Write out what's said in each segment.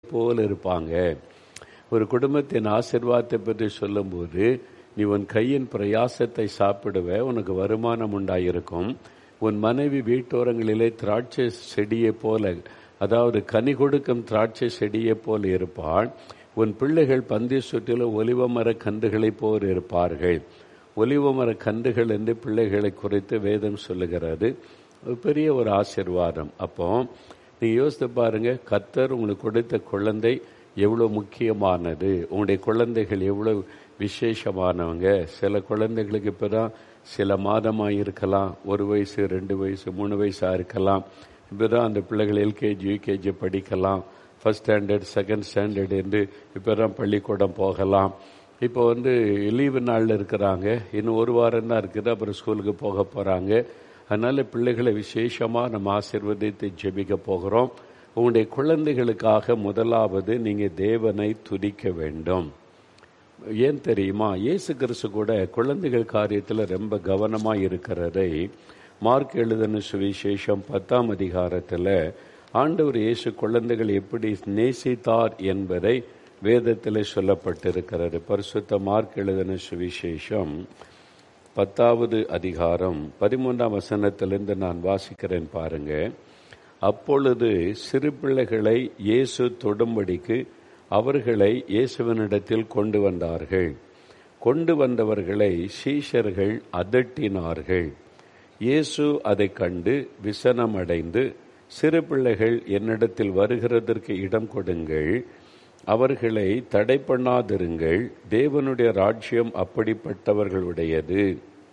போல இருப்பாங்க. ஒரு குடும்பத்தின் ஆசீர்வாதத்தை பற்றி சொல்லும்போது, நீ உன் கையின் பிரயாசத்தை சாப்பிடுவ, உனக்கு வருமானம் உண்டாயிருக்கும். உன் மனைவி வீட்டோரங்களிலே திராட்சை செடியை போல, அதாவது கனி கொடுக்கும் திராட்சை செடியை போல இருப்பாள். உன் பிள்ளைகள் பந்தி சுற்றிலும் ஒலிவ மர கன்றுகளைப் போல் இருப்பார்கள். ஒலிவ மர கன்றுகள் என்று பிள்ளைகளை குறித்து வேதம் சொல்லுகிறது. பெரிய ஒரு ஆசீர்வாதம். அப்போ நீங்கள் யோசித்து பாருங்க, கர்த்தர் உங்களுக்கு கொடுத்த குழந்தை எவ்வளோ முக்கியமானது. உங்களுடைய குழந்தைகள் எவ்வளோ விசேஷமானவங்க. சில குழந்தைகளுக்கு இப்போ தான் சில மாதமாக இருக்கலாம், 1 வயசு 2 வயசு 3 வயசாக இருக்கலாம். இப்போ தான் அந்த பிள்ளைகள் எல்கேஜி யூகேஜி படிக்கலாம், ஃபர்ஸ்ட் ஸ்டாண்டர்ட் செகண்ட் ஸ்டாண்டர்ட் என்று இப்போ தான் பள்ளிக்கூடம் போகலாம். இப்போ லீவு நாளில் இருக்கிறாங்க, இன்னும் 1 வாரம் தான் இருக்குது, அப்புறம் ஸ்கூலுக்கு போக போகிறாங்க. அதனால் பிள்ளைகளை விசேஷமாக நம்ம ஆசீர்வதித்து ஜெபிக்க போகிறோம். உங்களுடைய குழந்தைகளுக்காக முதலாவது நீங்கள் தேவனை துதிக்க வேண்டும். ஏன் தெரியுமா? இயேசு கிறிஸ்து கூட குழந்தைகள் காரியத்தில் ரொம்ப கவனமாக இருக்கிறதை மார்க் எழுதின சுவிசேஷம் 10ஆம் அதிகாரத்தில் ஆண்டவர் இயேசு குழந்தைகள் எப்படி நேசித்தார் என்பதை வேதத்தில் சொல்லப்பட்டிருக்கிறது. பரிசுத்த மார்க் எழுதின சுவிசேஷம் 10வது அதிகாரம் 13ஆம் வசனத்திலிருந்து நான் வாசிக்கிறேன் பாருங்க. அப்பொழுது சிறு பிள்ளைகளை இயேசு தொடும்படிக்கு அவர்களை இயேசுவினிடத்தில் கொண்டு வந்தார்கள். கொண்டு வந்தவர்களை சீஷர்கள் அதட்டினார்கள். இயேசு அதை கண்டு விசனமடைந்து, சிறு பிள்ளைகள் என்னிடத்தில் வருகிறதற்கு இடம் கொடுங்கள், அவர்களை தடை பண்ணாதிருங்கள், தேவனுடைய ராஜ்யம் அப்படிப்பட்டவர்களுடையது.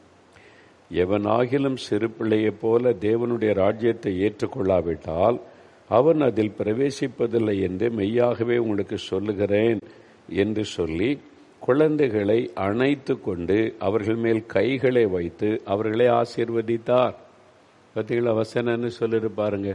எவனாகிலும் சிறு பிள்ளையைப் போல தேவனுடைய ராஜ்யத்தை ஏற்றுக்கொள்ளாவிட்டால் அவன் அதில் பிரவேசிப்பதில்லை என்று மெய்யாகவே உங்களுக்கு சொல்லுகிறேன் என்று சொல்லி குழந்தைகளை அணைத்து கொண்டு அவர்கள் மேல் கைகளை வைத்து அவர்களை ஆசீர்வதித்தார். பார்த்தீங்களா? வசனன்னு சொல்லியிருப்பாருங்க.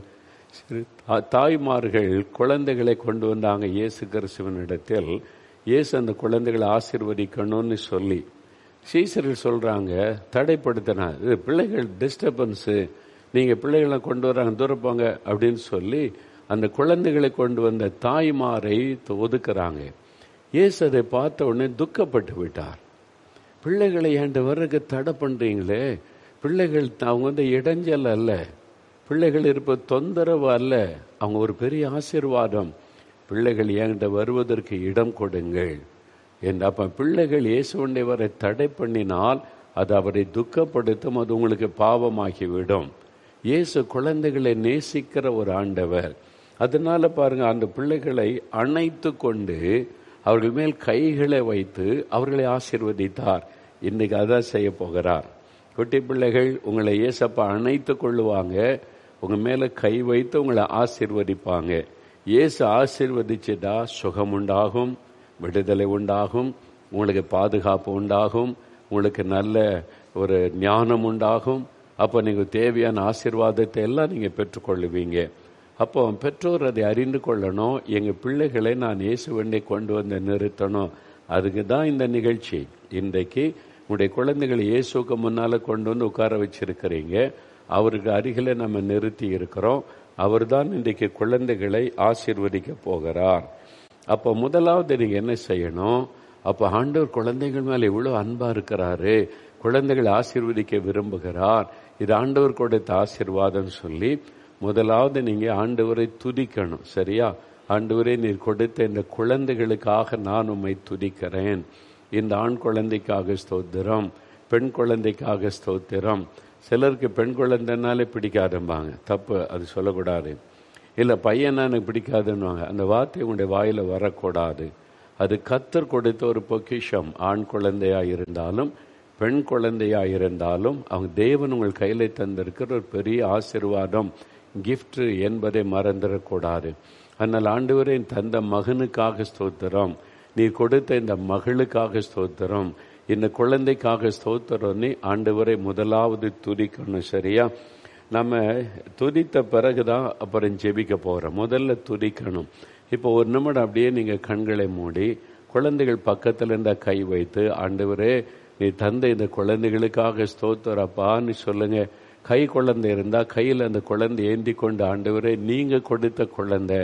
தாய்மார்கள் குழந்தைகளை கொண்டு வந்தாங்க இயேசு கிறிஸ்துவனிடத்தில். இயேசு அந்த குழந்தைகளை ஆசீர்வதிக்கணும்னு சொல்லி சீசர்கள் சொல்கிறாங்க, தடைப்படுத்தினா இது பிள்ளைகள் டிஸ்டர்பன்ஸு, நீங்கள் பிள்ளைகளை கொண்டு வராங்க தூரப்பாங்க அப்படின்னு சொல்லி அந்த குழந்தைகளை கொண்டு வந்த தாய்மாரை ஒதுக்குறாங்க. இயேசு அதை பார்த்த உடனே துக்கப்பட்டு விட்டார். பிள்ளைகளை ஏண்ட வர்றதுக்கு தடை பண்ணுறீங்களே, பிள்ளைகள் அவங்க இடைஞ்சல் அல்ல, பிள்ளைகள் இருப்ப தொந்தரவு அல்ல, அவங்க ஒரு பெரிய ஆசீர்வாதம். பிள்ளைகள் என்கிட்ட வருவதற்கு இடம் கொடுங்கள் என்று. அப்போ பிள்ளைகள் இயேசுவண்டை வரை தடை பண்ணினால் அது அவரை துக்கப்படுத்தும், அது உங்களுக்கு பாவமாகிவிடும். இயேசு குழந்தைகளை நேசிக்கிற ஒரு ஆண்டவர். அதனால பாருங்க, அந்த பிள்ளைகளை அணைத்து கொண்டு அவர்கள் மேல் கைகளை வைத்து அவர்களை ஆசீர்வதித்தார். இன்னைக்கு அதான் செய்ய போகிறார். குட்டி பிள்ளைகள் உங்களை இயேசப்பா அணைத்து கொள்ளுவாங்க, உங்க மேல கை வைத்து உங்களை ஆசீர்வதிப்பாங்க. இயேசு ஆசீர்வதிச்சுட்டா சுகம் உண்டாகும், விடுதலை உண்டாகும், உங்களுக்கு பாதுகாப்பு உண்டாகும், உங்களுக்கு நல்ல ஒரு ஞானம் உண்டாகும். அப்போ நீங்கள் தேவையான ஆசீர்வாதத்தை எல்லாம் நீங்கள் பெற்றுக்கொள்ளுவீங்க. அப்போ பெற்றோர் அதை அறிந்து கொள்ளணும், எங்கள் பிள்ளைகளை நான் இயேசுவண்டை கொண்டு வந்து நிறுத்தணும். அதுக்கு தான் இந்த நிகழ்ச்சி. இன்றைக்கு உங்களுடைய குழந்தைகளை இயேசுக்கு முன்னால் கொண்டு வந்து உட்கார வச்சிருக்கிறீங்க, அவருக்கு அருகில் நம்ம நிறுத்தி இருக்கிறோம். அவர் தான் இன்றைக்கு குழந்தைகளை ஆசீர்வதிக்க போகிறார். அப்போ முதலாவது நீங்கள் என்ன செய்யணும்? அப்போ ஆண்டவர் குழந்தைகள் மேலே எவ்வளோ அன்பாக இருக்கிறாரு, குழந்தைகளை ஆசீர்வதிக்க விரும்புகிறார், இது ஆண்டவர் கொடுத்த ஆசீர்வாதம் சொல்லி முதலாவது நீங்கள் ஆண்டவரை துதிக்கணும். சரியா? ஆண்டவரே, நீர் கொடுத்த இந்த குழந்தைகளுக்காக நான் உம்மை துதிக்கிறேன். இந்த ஆண் குழந்தைக்காக ஸ்தோத்திரம், பெண் குழந்தைக்காக ஸ்தோத்திரம். சிலருக்கு பெண் குழந்தைனாலே பிடிக்காதும்பாங்க, தப்பு, அது சொல்லக்கூடாது. இல்லை பையனா எனக்கு பிடிக்காதுன்னுவாங்க, அந்த வார்த்தை உங்களுடைய வாயில் வரக்கூடாது. அது கர்த்தர் கொடுத்த ஒரு பொக்கிஷம். ஆண் குழந்தையாக இருந்தாலும் பெண் குழந்தையாக இருந்தாலும் அவங்க தேவன் உங்கள் கையில் தந்திருக்கிற ஒரு பெரிய ஆசீர்வாதம், கிஃப்ட் என்பதை மறந்துடக்கூடாது. அதனால் ஆண்டவரே, தந்த மகனுக்காக ஸ்தோத்திரம், நீ கொடுத்த இந்த மகளுக்காக ஸ்தோத்திரம், இந்த குழந்தைக்காக ஸ்தோத்திரம்னு ஆண்டவரை முதலாவது துதிக்கணும். சரியா? நம்ம துதித்த பிறகுதான் அப்புறம் ஜெபிக்க போகிறோம். முதல்ல துதிக்கணும். இப்போ ஒரு நிமிடம் அப்படியே நீங்கள் கண்களை மூடி குழந்தைகள் பக்கத்தில் இருந்தால் கை வைத்து, ஆண்டவரே, நீ தந்த இந்த குழந்தைகளுக்காக ஸ்தோத்திரப்பான்னு சொல்லுங்க. கை குழந்தை இருந்தால் கையில் அந்த குழந்தை ஏந்தி கொண்டு, ஆண்டவரே, நீங்கள் கொடுத்த குழந்தை,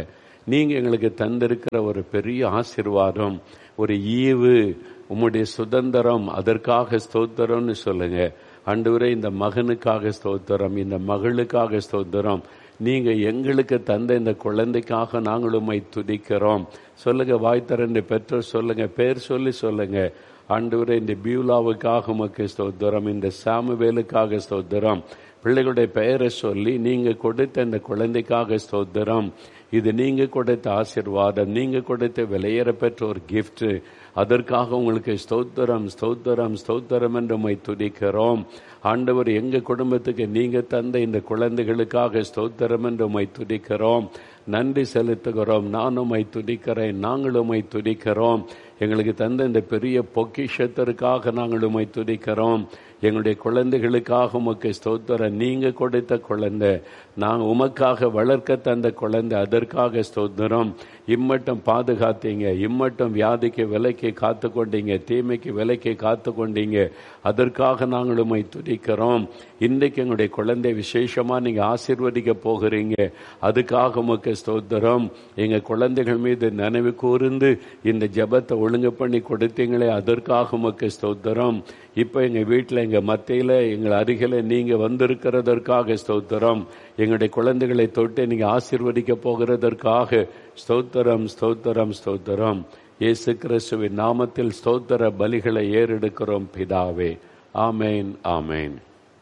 நீங்க எங்களுக்கு தந்திருக்கிற ஒரு பெரிய ஆசீர்வாதம், ஒரு ஈவு, உம்முடைய சுதந்திரம், அதற்காக ஸ்தோத்திரம்னு சொல்லுங்க. ஆண்டவரே, இந்த மகனுக்காக ஸ்தோத்திரம், இந்த மகளுக்காக ஸ்தோத்திரம், நீங்க எங்களுக்கு தந்த இந்த குழந்தைக்காக நாங்கள் உம்மை துதிக்கிறோம். சொல்லுங்க, வாய் திறந்து பெற்றோர் சொல்லுங்க, பேர் சொல்லி சொல்லுங்க. ஆண்டவரே, இந்த பியூலாவுக்காக உமக்கு ஸ்தோத்திரம், இந்த சாமுவேலுக்காக ஸ்தோத்திரம். பிள்ளைகளுடைய பெயரை சொல்லி நீங்க கொடுத்த இந்த குழந்தைக்காக ஸ்தோத்திரம். இது நீங்க கொடுத்த ஆசீர்வாதம், நீங்க கொடுத்த விலையேற பெற்ற ஒரு கிஃப்ட். அதற்காக உங்களுக்கு ஸ்தோத்திரம், ஸ்தோத்திரம், ஸ்தோத்திரம் என்று உம்மை துதிக்கிறோம். ஆண்டவர், எங்க குடும்பத்துக்கு நீங்க தந்த இந்த குழந்தைகளுக்காக ஸ்தோத்திரம் என்று உம்மை துதிக்கிறோம், நன்றி செலுத்துகிறோம். நான் உம்மை துதிக்கிறேன், நாங்கள் உம்மை துதிக்கிறோம். எங்களுக்கு தந்த இந்த பெரிய பொக்கிஷத்திற்காக நாங்கள் உம்மை துதிக்கிறோம். எங்களுடைய குழந்தைகளுக்காக உமக்கு ஸ்தோத்திரம். நீங்க கொடுத்த குழந்தை, நாங்கள் உமக்காக வளர்க்க தந்த குழந்தை, அதற்காக ஸ்தோத்திரம். இம்மட்டும் பாதுகாத்தீங்க, இம்மட்டும் வியாதிக்கு விலைக்கு காத்து கொண்டீங்க, தீமைக்கு விலைக்கு காத்து கொண்டீங்க, அதற்காக நாங்கள் உம்மை துதிக்கிறோம். இன்றைக்கு எங்களுடைய குழந்தை விசேஷமா நீங்க ஆசீர்வதிக்க போகிறீங்க, அதுக்காக உமக்கு ஸ்தோத்திரம். எங்க குழந்தைகள் மீது நினைவு கூர்ந்து இந்த ஜெபத்தை ஒழுங்கு பண்ணி கொடுத்தீங்களே, அதற்காக உமக்கு ஸ்தோத்திரம். இப்ப எங்க வீட்டில், எங்க மத்தியில, எங்கள் அருகில நீங்க வந்திருக்கிறதற்காக ஸ்தோத்திரம். எங்களுடைய குழந்தைகளை தொட்டு நீங்க ஆசீர்வதிக்க போகிறதற்காக ஸ்தோத்திரம், ஸ்தோத்திரம், ஸ்தோத்திரம். இயேசு கிறிஸ்துவின் நாமத்தில் ஸ்தோத்திர பலிகளை ஏறெடுக்கிறோம் பிதாவே. ஆமேன், ஆமேன்.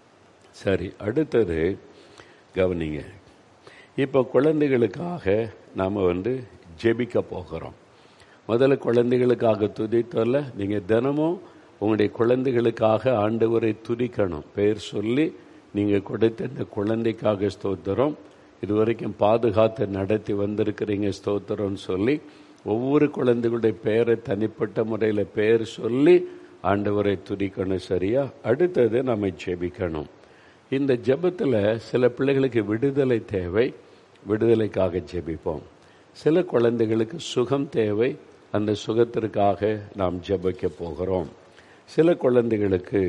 சரி, அடுத்தது கவனிங்க. இப்போ குழந்தைகளுக்காக நாம் ஜெபிக்க போகிறோம். முதல்ல குழந்தைகளுக்காக துதித்தல்ல, நீங்கள் தினமும் உங்களுடைய குழந்தைகளுக்காக ஆண்டவரை துதிக்கணும். பெயர் சொல்லி நீங்கள் கொடுத்த இந்த குழந்தைக்காக ஸ்தோத்திரம், இதுவரைக்கும் பாதுகாத்து நடத்தி வந்திருக்கிறீங்க ஸ்தோத்திரம்னு சொல்லி ஒவ்வொரு குழந்தைகளுடைய பெயரை தனிப்பட்ட முறையில் பெயர் சொல்லி ஆண்டவரை துதிக்கணும். சரியா? அடுத்தது நம்ம ஜெபிக்கணும். இந்த ஜெபத்தில் சில பிள்ளைகளுக்கு விடுதலை தேவை, விடுதலைக்காக ஜெபிப்போம். சில குழந்தைகளுக்கு சுகம் தேவை, அந்த சுகத்திற்காக நாம் ஜெபிக்க போகிறோம். சில குழந்தைகளுக்கு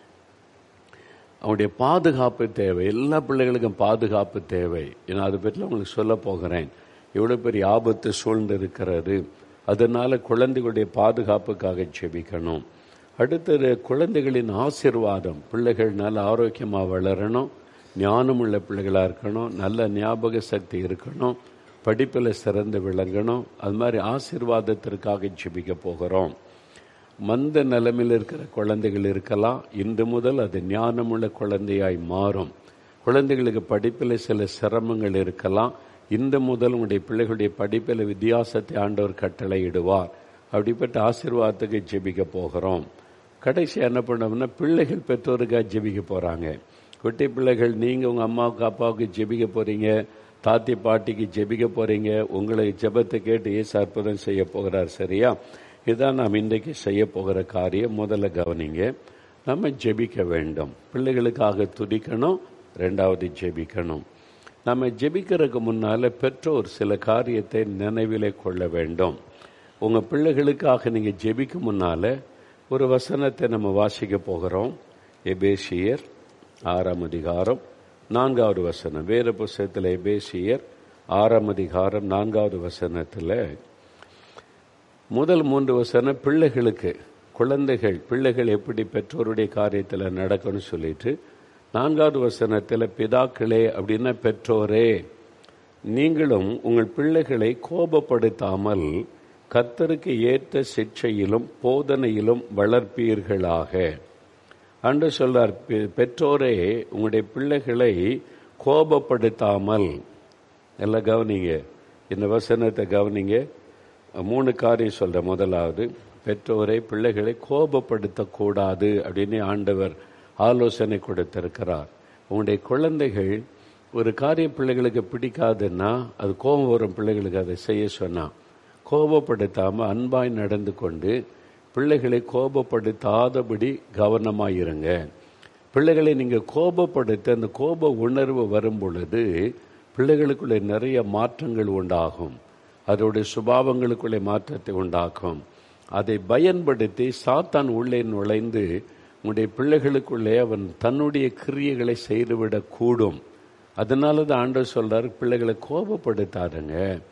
அவனுடைய பாதுகாப்பு தேவை. எல்லா பிள்ளைகளுக்கும் பாதுகாப்பு தேவை. நான் அதை பற்றி உங்களுக்கு சொல்ல போகிறேன். எவ்வளோ பெரிய ஆபத்து சூழ்ந்து இருக்கிறது, அதனால குழந்தைகளுடைய பாதுகாப்புக்காக ஜெபிக்கணும். அடுத்தது குழந்தைகளின் ஆசீர்வாதம். பிள்ளைகள் நல்ல ஆரோக்கியமாக வளரணும், ஞானம் உள்ள பிள்ளைகளாக இருக்கணும், நல்ல ஞாபக சக்தி இருக்கணும், படிப்பில் சிறந்து விளங்கணும். அது மாதிரி ஆசீர்வாதத்திற்காக ஜெபிக்க போகிறோம். மந்த நிலைமையில் இருக்கிற குழந்தைகள் இருக்கலாம், இன்று முதல் அது ஞானமுள்ள குழந்தையாய் மாறும். குழந்தைகளுக்கு படிப்பில் சில சிரமங்கள் இருக்கலாம், இன்று முதல் உங்களுடைய பிள்ளைகளுடைய படிப்பில் வித்தியாசத்தை ஆண்டவர் கட்டளையிடுவார். அப்படிப்பட்ட ஆசீர்வாதத்துக்கு ஜெபிக்க போகிறோம். கடைசி என்ன பண்ணோம்னா, பிள்ளைகள் பெற்றோருக்காக ஜெபிக்க போகிறாங்க. குட்டி பிள்ளைகள், நீங்கள் உங்கள் அம்மாவுக்கு அப்பாவுக்கு ஜெபிக்க போகிறீங்க, தாத்தி பாட்டிக்கு ஜெபிக்க போகிறீங்க. உங்களை ஜெபத்தை கேட்டு இயேசு அற்புதம் செய்ய போகிறார். சரியா? இதுதான் நாம் இன்றைக்கு செய்ய போகிற காரியம். முதல்ல கவனிங்க, நம்ம ஜெபிக்க வேண்டும். பிள்ளைகளுக்காக துதிக்கணும், ரெண்டாவது ஜெபிக்கணும். நம்ம ஜெபிக்கிறதுக்கு முன்னால் பெற்றோர் சில காரியத்தை நினைவிலே கொள்ள வேண்டும். உங்கள் பிள்ளைகளுக்காக நீங்கள் ஜெபிக்க முன்னால் ஒரு வசனத்தை நம்ம வாசிக்க போகிறோம். எபேசியர் 6ஆம் அதிகாரம் 4வது வசனம். வேறு புத்தகத்தில் எபேசியர் 6ஆம் அதிகாரம் 4வது வசனத்தில் முதல் 3 வசனம் பிள்ளைகளுக்கு, பிள்ளைகள் எப்படி பெற்றோருடைய காரியத்தில் நடக்கணும்னு சொல்லிட்டு, 4வது வசனத்தில் பிதாக்களே அப்படின்னா பெற்றோரே, நீங்களும் உங்கள் பிள்ளைகளை கோபப்படுத்தாமல் கர்த்தருக்கு ஏற்ற சிட்சையிலும் போதனையிலும் வளர்ப்பீர்களாக அன்று சொல்றார். பெற்றோரே, உங்களுடைய பிள்ளைகளை கோபப்படுத்தாமல். எல்லாம் கவனிங்க, இந்த வசனத்தை கவனிங்க. 3 காரியம் சொல்ற. முதலாவது, பெற்றோரை பிள்ளைகளை கோபப்படுத்தக்கூடாது அப்படின்னு ஆண்டவர் ஆலோசனை கொடுத்திருக்கிறார். உங்களுடைய குழந்தைகள் ஒரு காரியம் பிள்ளைகளுக்கு பிடிக்காதுன்னா, அது கோபம் வரும் பிள்ளைகளுக்கு அதை செய்ய சொன்னா, கோபப்படுத்தாமல் அன்பாய் நடந்து கொண்டு பிள்ளைகளை கோபப்படுத்தாதபடி கவனமாயிருங்க. பிள்ளைகளை நீங்கள் கோபப்படுத்த அந்த கோப உணர்வு வரும் பொழுது பிள்ளைகளுக்குள்ளே நிறைய மாற்றங்கள் உண்டாகும், அதோடைய சுபாவங்களுக்குள்ளே மாற்றத்தை உண்டாக்கும். அதை பயன்படுத்தி சாத்தான் உள்ளே நுழைந்து உங்களுடைய பிள்ளைகளுக்குள்ளே அவன் தன்னுடைய கிரியைகளை செய்துவிடக்கூடும். அதனால தான் ஆண்டவர் சொல்றார், பிள்ளைகளை கோபப்படுத்தாதுங்க.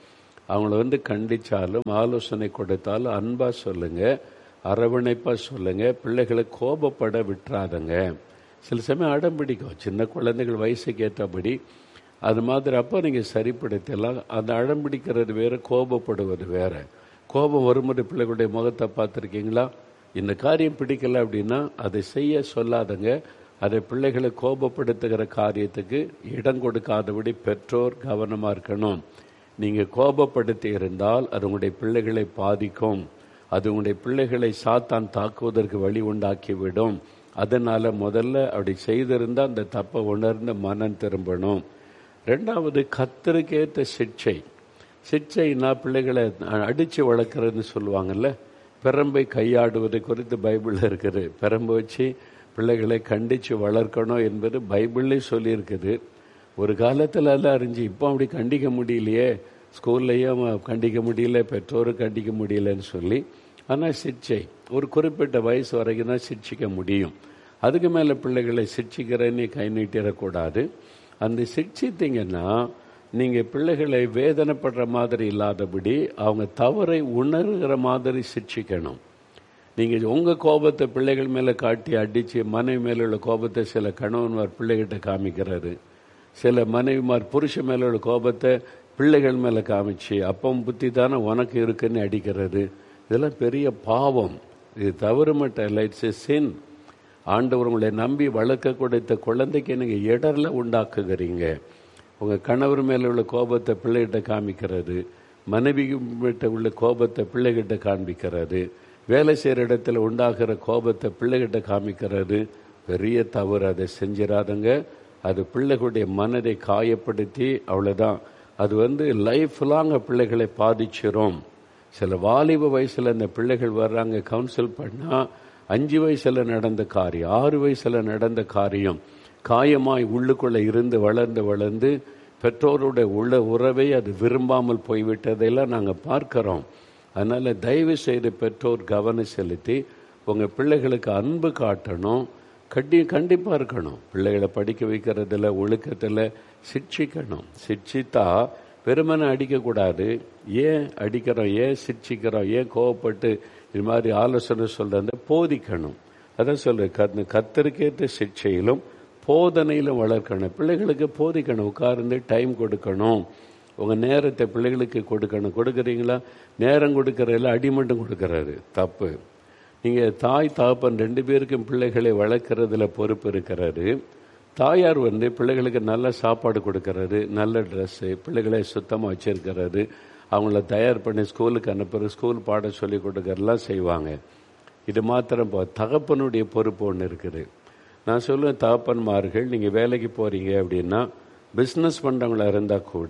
அவங்கள கண்டிச்சாலும் ஆலோசனை கொடுத்தாலும் அன்பா சொல்லுங்க, அரவணைப்பா சொல்லுங்க. பிள்ளைகளை கோபப்பட விட்டுறாதங்க. சில சமயம் அடம் பிடிக்கும், சின்ன குழந்தைகள் வயசுக்கு ஏற்றபடி. அது மாதிரி அப்போ நீங்கள் சரிப்படுத்தலாம். அந்த அடம் பிடிக்கிறது வேறு, கோபப்படுவது வேறு. கோபம் வரும்போது பிள்ளைகளுடைய முகத்தை பார்த்துருக்கீங்களா? இந்த காரியம் பிடிக்கல அப்படின்னா அதை செய்ய சொல்லாதங்க. அதை பிள்ளைகளை கோபப்படுத்துகிற காரியத்துக்கு இடம் கொடுக்காதபடி பெற்றோர் கவனமாக இருக்கணும். நீங்கள் கோபப்படுத்தி இருந்தால் அது உங்களுடைய பிள்ளைகளை பாதிக்கும். அது உங்களுடைய பிள்ளைகளை சாத்தான் தாக்குவதற்கு வழி உண்டாக்கிவிடும். அதனால் முதல்ல அப்படி செய்திருந்தால் அந்த தப்பை உணர்ந்து மனம் திரும்பணும். ரெண்டாவது, கர்த்தருக்கேற்ற சிட்சை. சிட்சைனா பிள்ளைகளை அடித்து வளர்க்குறதுன்னு சொல்லுவாங்கல்ல. பெரம்பை கையாடுவதை குறித்து பைபிளில் இருக்குது. பெரம்பை வச்சு பிள்ளைகளை கண்டித்து வளர்க்கணும் என்பது பைபிள்லே சொல்லியிருக்குது. ஒரு காலத்தில் எல்லாம் அறிஞ்சு இப்போ அப்படி கண்டிக்க முடியலையே, ஸ்கூல்லையும் கண்டிக்க முடியல, பெற்றோரும் கண்டிக்க முடியலன்னு சொல்லி. ஆனால் சிட்சை ஒரு குறிப்பிட்ட வயசு வரைக்கும் தான் சிட்சிக்க முடியும். அதுக்கு மேலே பிள்ளைகளை சிட்சிக்கிறேன்னு கை நீட்டிடக்கூடாது. அந்த சிட்சித்தீங்கன்னா நீங்கள் பிள்ளைகளை வேதனைப்படுற மாதிரி இல்லாதபடி அவங்க தவறை உணர்கிற மாதிரி சிட்சிக்கணும். நீங்கள் உங்கள் கோபத்தை பிள்ளைகள் மேலே காட்டி அடித்து, மனைவி மேலே உள்ள கோபத்தை சில கணவன்மார் பிள்ளைகிட்ட காமிக்கிறாரு. சில மனைவிமார் புருஷன் மேலே உள்ள கோபத்தை பிள்ளைகள் மேலே காமிச்சு, அப்பம் புத்தி தானே உனக்கு இருக்குன்னு அடிக்கிறது. இதெல்லாம் பெரிய பாவம். இது தவறு மட்டும் இல்லை, இட்ஸ் எ சின். ஆண்டவர் உங்களை நம்பி வளர்க்க கொடுத்த குழந்தைக்கு நீங்கள் இடரில் உண்டாக்குகிறீங்க. உங்கள் கணவர் மேலே உள்ள கோபத்தை பிள்ளைகிட்ட காமிக்கிறது, மனைவி கிட்ட உள்ள கோபத்தை பிள்ளைகிட்ட காண்பிக்கிறது, வேலை செய்கிற இடத்துல உண்டாகிற கோபத்தை பிள்ளைகிட்ட காமிக்கிறது பெரிய தவறு. அதை செஞ்சிடாதங்க. அது பிள்ளைகளுடைய மனதை காயப்படுத்தி அவ்வளோதான். அது லைஃப் லாங் பிள்ளைகளை பாதிச்சிரும். சில வாலிப வயசில் இந்த பிள்ளைகள் வர்றாங்க, கவுன்சில் பண்ணால் 5 வயசில் நடந்த காரியம், 6 வயசில் நடந்த காரியம் காயமாய் உள்ளுக்குள்ளே இருந்து வளர்ந்து பெற்றோருடைய உள்ள உறவை அது விரும்பாமல் போய்விட்டதையெல்லாம் நாங்கள் பார்க்குறோம். அதனால் தயவு செய்து பெற்றோர் கவனம் செலுத்தி உங்கள் பிள்ளைகளுக்கு அன்பு காட்டணும், கண்டிப்பாக இருக்கணும். பிள்ளைகளை படிக்க வைக்கிறதுல, ஒழுக்கத்தில் சிட்சிக்கணும். சிட்சித்தா பெருமனை அடிக்கக்கூடாது. ஏன் அடிக்கிறோம், ஏன் சிட்சிக்கிறோம், ஏன் கோவப்பட்டு இது மாதிரி ஆலோசனை சொல்கிறத போதிக்கணும். அதான் சொல்கிறேன், கர்த்தருக்கேற்ற சிட்சையிலும் போதனையிலும் வளர்க்கணும். பிள்ளைகளுக்கு போதிக்கணும், உட்கார்ந்து டைம் கொடுக்கணும். உங்கள் நேரத்தை பிள்ளைகளுக்கு கொடுக்குறீங்களா? நேரம் கொடுக்கறதில்ல, அடி மட்டும் கொடுக்கறது தப்பு. நீங்கள் தாய் தகப்பன் 2 பேருக்கும் பிள்ளைகளை வளர்க்குறதுல பொறுப்பு இருக்கிறது. தாயார் பிள்ளைகளுக்கு நல்ல சாப்பாடு கொடுக்கறது, நல்ல ட்ரெஸ்ஸு, பிள்ளைகளை சுத்தமாக வச்சுருக்கிறது, அவங்கள தயார் பண்ணி ஸ்கூலுக்கு அனுப்புகிற, ஸ்கூல் பாடம் சொல்லி கொடுக்கறதெல்லாம் செய்வாங்க. இது மாத்திரம் தகப்பனுடைய பொறுப்பு ஒன்று இருக்குது. நான் சொல்லுவேன், தகப்பன்மார்கள் நீங்கள் வேலைக்கு போகிறீங்க அப்படின்னா, பிஸ்னஸ் பண்ணுறவங்களா இருந்தால் கூட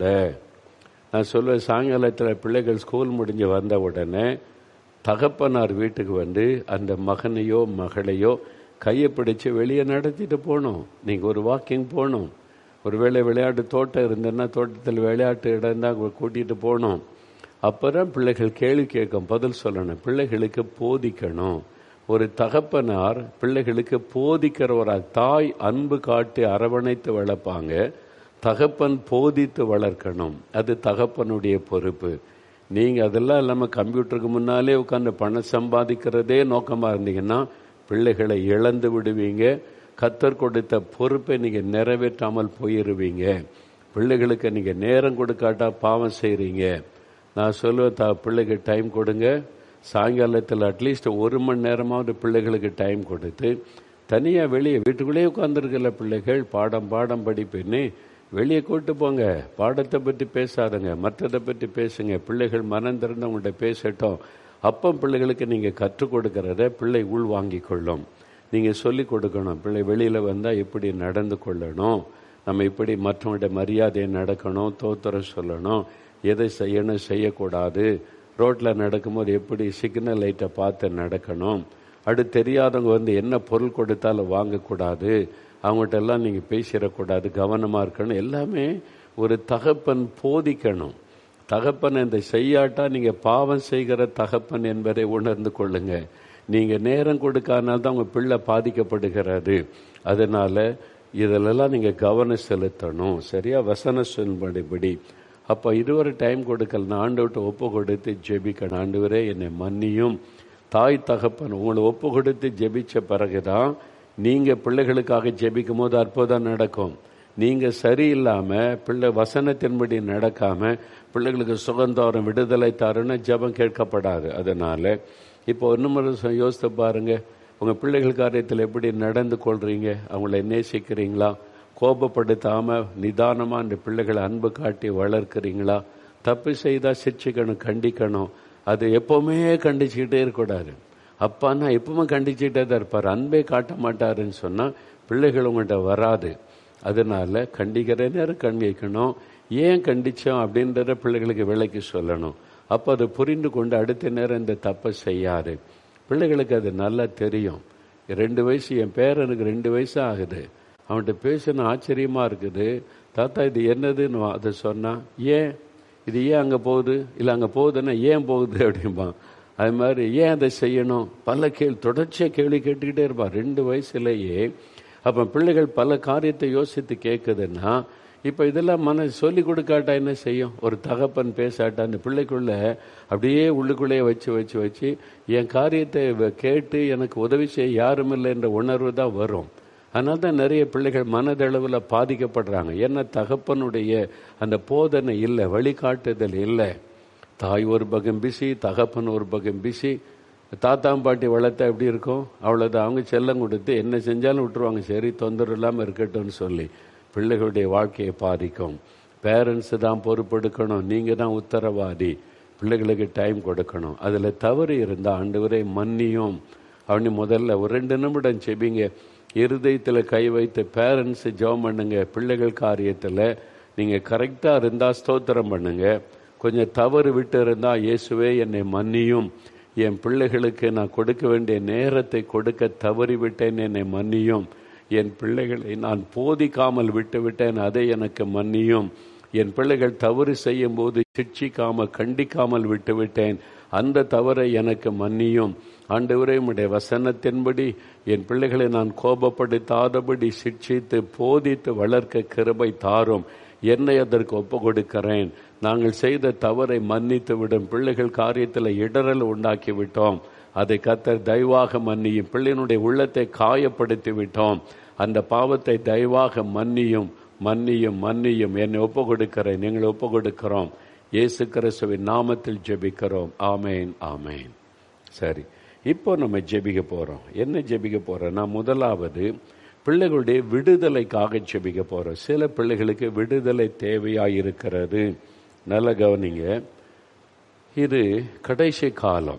நான் சொல்லுவேன், சாயங்காலத்தில் பிள்ளைகள் ஸ்கூல் முடிஞ்சு வந்த உடனே தகப்பனார் வீட்டுக்கு அந்த மகனையோ மகளையோ கையை பிடிச்சி வெளியே நடத்திட்டு போகணும். நீங்கள் ஒரு வாக்கிங் போகணும். ஒருவேளை விளையாட்டு தோட்டம் இருந்ததுன்னா தோட்டத்தில் விளையாட்டு இடம் தான் கூட்டிகிட்டு போகணும். அப்போ தான் பிள்ளைகள் கேள்வி கேட்கும், பதில் சொல்லணும். பிள்ளைகளுக்கு போதிக்கணும். ஒரு தகப்பனார் பிள்ளைகளுக்கு போதிக்கிறவராக, தாய் அன்பு காட்டி அரவணைத்து வளர்ப்பாங்க, தகப்பன் போதித்து வளர்க்கணும். அது தகப்பனுடைய பொறுப்பு. நீங்கள் அதெல்லாம் இல்லாமல் கம்ப்யூட்டருக்கு முன்னாலே உட்காந்து பணம் சம்பாதிக்கிறதே நோக்கமாக இருந்தீங்கன்னா பிள்ளைகளை இழந்து விடுவீங்க. கர்த்தர் கொடுத்த பொறுப்பை நீங்கள் நிறைவேற்றாமல் போயிடுவீங்க. பிள்ளைகளுக்கு நீங்கள் நேரம் கொடுக்காட்டா பாவம் செய்கிறீங்க. நான் சொல்லுவேன், பிள்ளைக்கு டைம் கொடுங்க. சாயங்காலத்தில் அட்லீஸ்ட் 1 மணி நேரமாவது பிள்ளைகளுக்கு டைம் கொடுத்து, தனியாக வெளியே, வீட்டுக்குள்ளேயே உட்காந்துருக்கல பிள்ளைகள், பாடம் படிப்புன்னு வெளியே கூட்டு போங்க. பாடத்தை பற்றி பேசாதுங்க, மற்றதை பற்றி பேசுங்க. பிள்ளைகள் மனம் திறந்து உங்கள்கிட்ட பேசட்டும். அப்போ பிள்ளைகளுக்கு நீங்கள் கற்றுக் கொடுக்கறத பிள்ளை உள் வாங்கி கொள்ளும். நீங்கள் சொல்லிக் கொடுக்கணும். பிள்ளை வெளியில் வந்தால் எப்படி நடந்து கொள்ளணும், நம்ம இப்படி மற்றவங்கள்ட்ட மரியாதையை நடக்கணும், தோத்திரம் சொல்லணும், எதை செய்யணும் செய்யக்கூடாது, ரோட்டில் நடக்கும்போது எப்படி சிக்னல் லைட்டை பார்த்து நடக்கணும், அடுத்து தெரியாதவங்க என்ன பொருள் கொடுத்தாலும் வாங்கக்கூடாது, அவங்ககிட்ட எல்லாம் நீங்கள் பேசிடக்கூடாது, கவனமாக இருக்கணும். எல்லாமே ஒரு தகப்பன் போதிக்கணும். தகப்பன் இந்த செய்யாட்டா நீங்கள் பாவம் செய்கிற தகப்பன் என்பதை உணர்ந்து கொள்ளுங்க. நீங்கள் நேரம் கொடுக்காதனால தான் உங்கள் பிள்ளை பாதிக்கப்படுகிறது. அதனால் இதிலெல்லாம் நீங்கள் கவனம் செலுத்தணும். சரியா? வசன சொல்படிபடி அப்போ இதுவரை டைம் கொடுக்கல, நான் ஆண்டவர்கிட்ட ஒப்பு கொடுத்து ஜெபிக்கணும். ஆண்டவரே என்னை மன்னியும். தாய் தகப்பன் உங்களை ஒப்பு கொடுத்து ஜெபிச்ச பிறகுதான் நீங்கள் பிள்ளைகளுக்காக ஜெபிக்கும் போது அற்புதம் நடக்கும். நீங்கள் சரியில்லாமல் பிள்ளை வசனத்தின்படி நடக்காமல் பிள்ளைகளுக்கு சுகந்தாரம் விடுதலை தாருன்னு ஜெபம் கேட்கப்படாது. அதனால் இப்போ இன்னும் யோசித்து பாருங்கள், உங்கள் பிள்ளைகள் காரியத்தில் எப்படி நடந்து கொள்கிறீங்க? அவங்கள நேசிக்கிறீங்களா? கோபப்படுத்தாமல் நிதானமாக அந்த பிள்ளைகளை அன்பு காட்டி வளர்க்குறீங்களா? தப்பு செய்தால் சிரிச்சுக்கணும், கண்டிக்கணும். அது எப்போவுமே கண்டிச்சுக்கிட்டே இருக்கக்கூடாது. அப்பான்னா எப்பவுமே கண்டிச்சுக்கிட்டே தான் இருப்பார், அன்பே காட்ட மாட்டாருன்னு சொன்னால் பிள்ளைகள் உங்கள்கிட்ட வராது. அதனால் கண்டிக்கிற நேரம் கண்டிக்கணும். ஏன் கண்டித்தோம் அப்படின்றத பிள்ளைகளுக்கு விலைக்கு சொல்லணும். அப்போ அதை புரிந்து கொண்டு அடுத்த நேரம் இந்த தப்பை செய்யாது. பிள்ளைகளுக்கு அது நல்லா தெரியும். 2 வயசு, என் பேரனுக்கு 2 வயசு ஆகுது. அவன்கிட்ட பேசணும் ஆச்சரியமாக இருக்குது. தாத்தா இது என்னதுன்னு அதை சொன்னான். ஏன் இது ஏன் அங்கே போகுது, இல்லை அங்கே போகுதுன்னா ஏன் போகுது அப்படிம்பான். அது மாதிரி ஏன் அதை செய்யணும், பல தொடர்ச்சியாக கேள்வி கேட்டுக்கிட்டே இருப்பான் 2 வயசுலேயே. அப்போ பிள்ளைகள் பல காரியத்தை யோசித்து கேட்குதுன்னா, இப்போ இதெல்லாம் சொல்லி கொடுக்காட்டா என்ன செய்யும்? ஒரு தகப்பன் பேசாட்டா அந்த பிள்ளைக்குள்ள அப்படியே உள்ளுக்குள்ளேயே வச்சு என் காரியத்தை கேட்டு எனக்கு உதவி செய்ய யாரும் இல்லை என்ற உணர்வு தான் வரும். அதனால தான் நிறைய பிள்ளைகள் மனதளவில் பாதிக்கப்படுறாங்க. ஏன்னா தகப்பனுடைய அந்த போதனை இல்லை, வழிகாட்டுதல் இல்லை. தாய் ஒரு பக்கம் பிஸி, தகப்பன் ஒரு பக்கம் பிஸி. தாத்தாம்பாட்டி வளர்த்தா எப்படி இருக்கும்? அவ்வளோதான். அவங்க செல்லம் கொடுத்து என்ன செஞ்சாலும் விட்டுருவாங்க, சரி தொந்தரவு இல்லாமல் இருக்கட்டும்னு சொல்லி பிள்ளைகளுடைய வாழ்க்கையை பாதிக்கும். பேரண்ட்ஸு தான் பொறுப்பெடுக்கணும், நீங்கள் தான் உத்தரவாதி. பிள்ளைகளுக்கு டைம் கொடுக்கணும். அதில் தவறு இருந்தால் ஆண்டவரே மன்னியும் அவனி முதல்ல ஒரு 2 நிமிடம் செபிங்க. இருதயத்தில் கை வைத்து பேரண்ட்ஸு ஜெபம் பண்ணுங்க. பிள்ளைகள் காரியத்தில் நீங்கள் கரெக்டாக இருந்தால் ஸ்தோத்திரம் பண்ணுங்க. கொஞ்சம் தவறு விட்டு இருந்தால் இயேசுவே என்னை மன்னியும், என் பிள்ளைகளுக்கு நான் கொடுக்க வேண்டிய நேரத்தை கொடுக்க தவறிவிட்டேன், என்னை மன்னியும். என் பிள்ளைகளை நான் போதிக்காமல் விட்டுவிட்டேன், அதை எனக்கு மன்னியும். என் பிள்ளைகள் தவறு செய்யும் போது சிட்சிக்காமல் கண்டிக்காமல் விட்டுவிட்டேன், அந்த தவறை எனக்கு மன்னியும். ஆண்டவரே உம்முடைய வசனத்தின்படி என் பிள்ளைகளை நான் கோபப்படுத்தாதபடி சிட்சித்து போதித்து வளர்க்க கிருபை தாரும். என்னை அதற்கு ஒப்பு கொடுக்கிறேன். நாங்கள் செய்த தவறை மன்னித்து விடும். பிள்ளைகள் காரியத்தில் இடரல் உண்டாக்கி விட்டோம், அதை கர்த்தர் தயவாக மன்னியும். பிள்ளையினுடைய உள்ளத்தை காயப்படுத்தி விட்டோம், அந்த பாவத்தை தயவாக மன்னியும் மன்னியும் மன்னியும். என்னை ஒப்பு கொடுக்கிறேன், எங்களை ஒப்பு கொடுக்கிறோம். இயேசு கிறிஸ்துவின் நாமத்தில் ஜெபிக்கிறோம். ஆமேன் ஆமேன். சரி, இப்போ நம்ம ஜெபிக்க போகிறோம். என்ன ஜெபிக்க போகிறோன்னா, முதலாவது பிள்ளைகளுடைய விடுதலைக்காக ஜெபிக்க போகிறோம். சில பிள்ளைகளுக்கு விடுதலை தேவையாக இருக்கிறது. நல்ல கவனிங்க, இது கடைசி காலம்.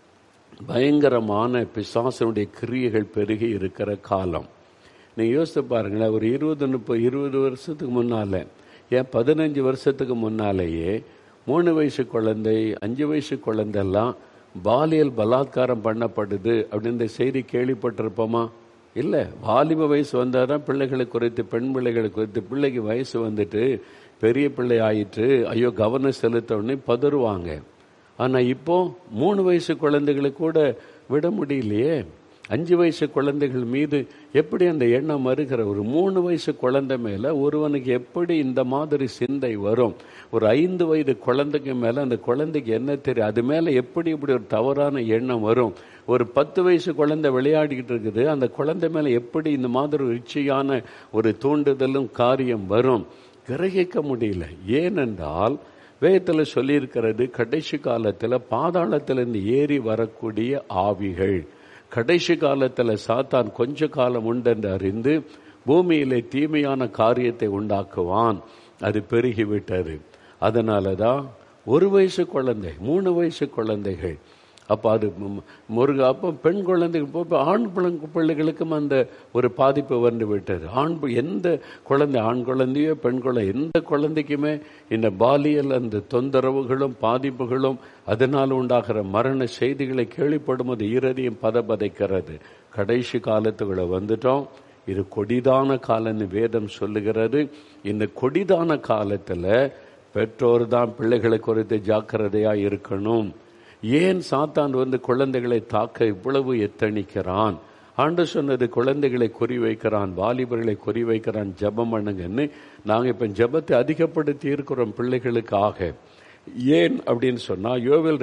பயங்கரமான பிசாசனுடைய கிரியைகள் பெருகி இருக்கிற காலம். நீங்கள் யோசித்து பாருங்களேன், ஒரு 20 வருஷத்துக்கு முன்னால், ஏன் 15 வருஷத்துக்கு முன்னாலேயே 3 வயசு குழந்தை 5 வயசு குழந்தைலாம் பாலியல் பலாத்காரம் பண்ணப்படுது அப்படின்ற செய்தி கேள்விப்பட்டிருப்போமா? இல்லை. வாலிப வயசு வந்தால் தான் பிள்ளைகளை குறித்து, பெண் பிள்ளைகளை குறித்து, பிள்ளைக்கு வயசு வந்துட்டு பெரிய பிள்ளை ஆயிட்டு ஐயோ கவனம் செலுத்தவுடனே பதறுவாங்க. ஆனால் இப்போ 3 வயசு குழந்தைகளுக்கு கூட விட முடியலையே. 5 வயசு குழந்தைகள் மீது எப்படி அந்த எண்ணம் வருகிற? ஒரு 3 வயசு குழந்தை மேலே ஒருவனுக்கு எப்படி இந்த மாதிரி சிந்தை வரும்? ஒரு 5 வயது குழந்தைக்கு மேலே அந்த குழந்தைக்கு என்ன தெரியும்? அது மேலே எப்படி இப்படி ஒரு தவறான எண்ணம் வரும்? ஒரு 10 வயசு குழந்தை விளையாடிக்கிட்டு இருக்குது, அந்த குழந்தை மேலே எப்படி இந்த மாதிரி ஒரு இச்சையான ஒரு தூண்டுதலும் காரியம் வரும்? கிரகிக்க முடியல. ஏனென்றால் வேதத்தில் சொல்லியிருக்கிறது, கடைசி காலத்தில் பாதாளத்திலிருந்து ஏறி வரக்கூடிய ஆவிகள், கடைசி காலத்தில் சாத்தான் கொஞ்ச காலம் உண்டென்று அறிந்து பூமியிலே தீமையான காரியத்தை உண்டாக்குவான். அது பெருகிவிட்டது. அதனால தான் 1 வயசு குழந்தை, 3 வயசு குழந்தைகள், அப்போ அது அப்போ பெண் குழந்தைகள், ஆண் பிள்ளைகளுக்கும் அந்த ஒரு பாதிப்பு வந்து விட்டது. எந்த குழந்தை, ஆண் குழந்தையோ பெண் குழந்தை, எந்த குழந்தைக்குமே இந்த பாலியல் அந்த தொந்தரவுகளும் பாதிப்புகளும் அதனால் உண்டாகிற மரண செய்திகளை கேள்விப்படும் போது இருதயம் பதைக்கிறது. கடைசி காலத்துக்குள்ள வந்துட்டோம். இது கொடிதான காலம்னு வேதம் சொல்லுகிறது. இந்த கொடிதான காலத்தில் பெற்றோர் தான் பிள்ளைகளை குறித்து ஜாக்கிரதையாக இருக்கணும். ஏன் சாத்தான் வந்து குழந்தைகளை தாக்க இவ்வளவு எத்தனிக்கிறான்? ஆண்டவர் சொன்னது குழந்தைகளை குறிவைக்கிறான், வாலிபர்களை குறிவைக்கிறான், ஜெபம் பண்ணுங்கன்னு. நாங்கள் இப்போ ஜெபத்தை அதிகப்படுத்தி இருக்கிறோம் பிள்ளைகளுக்காக. ஏன் அப்படின்னு சொன்னால், யோவேல்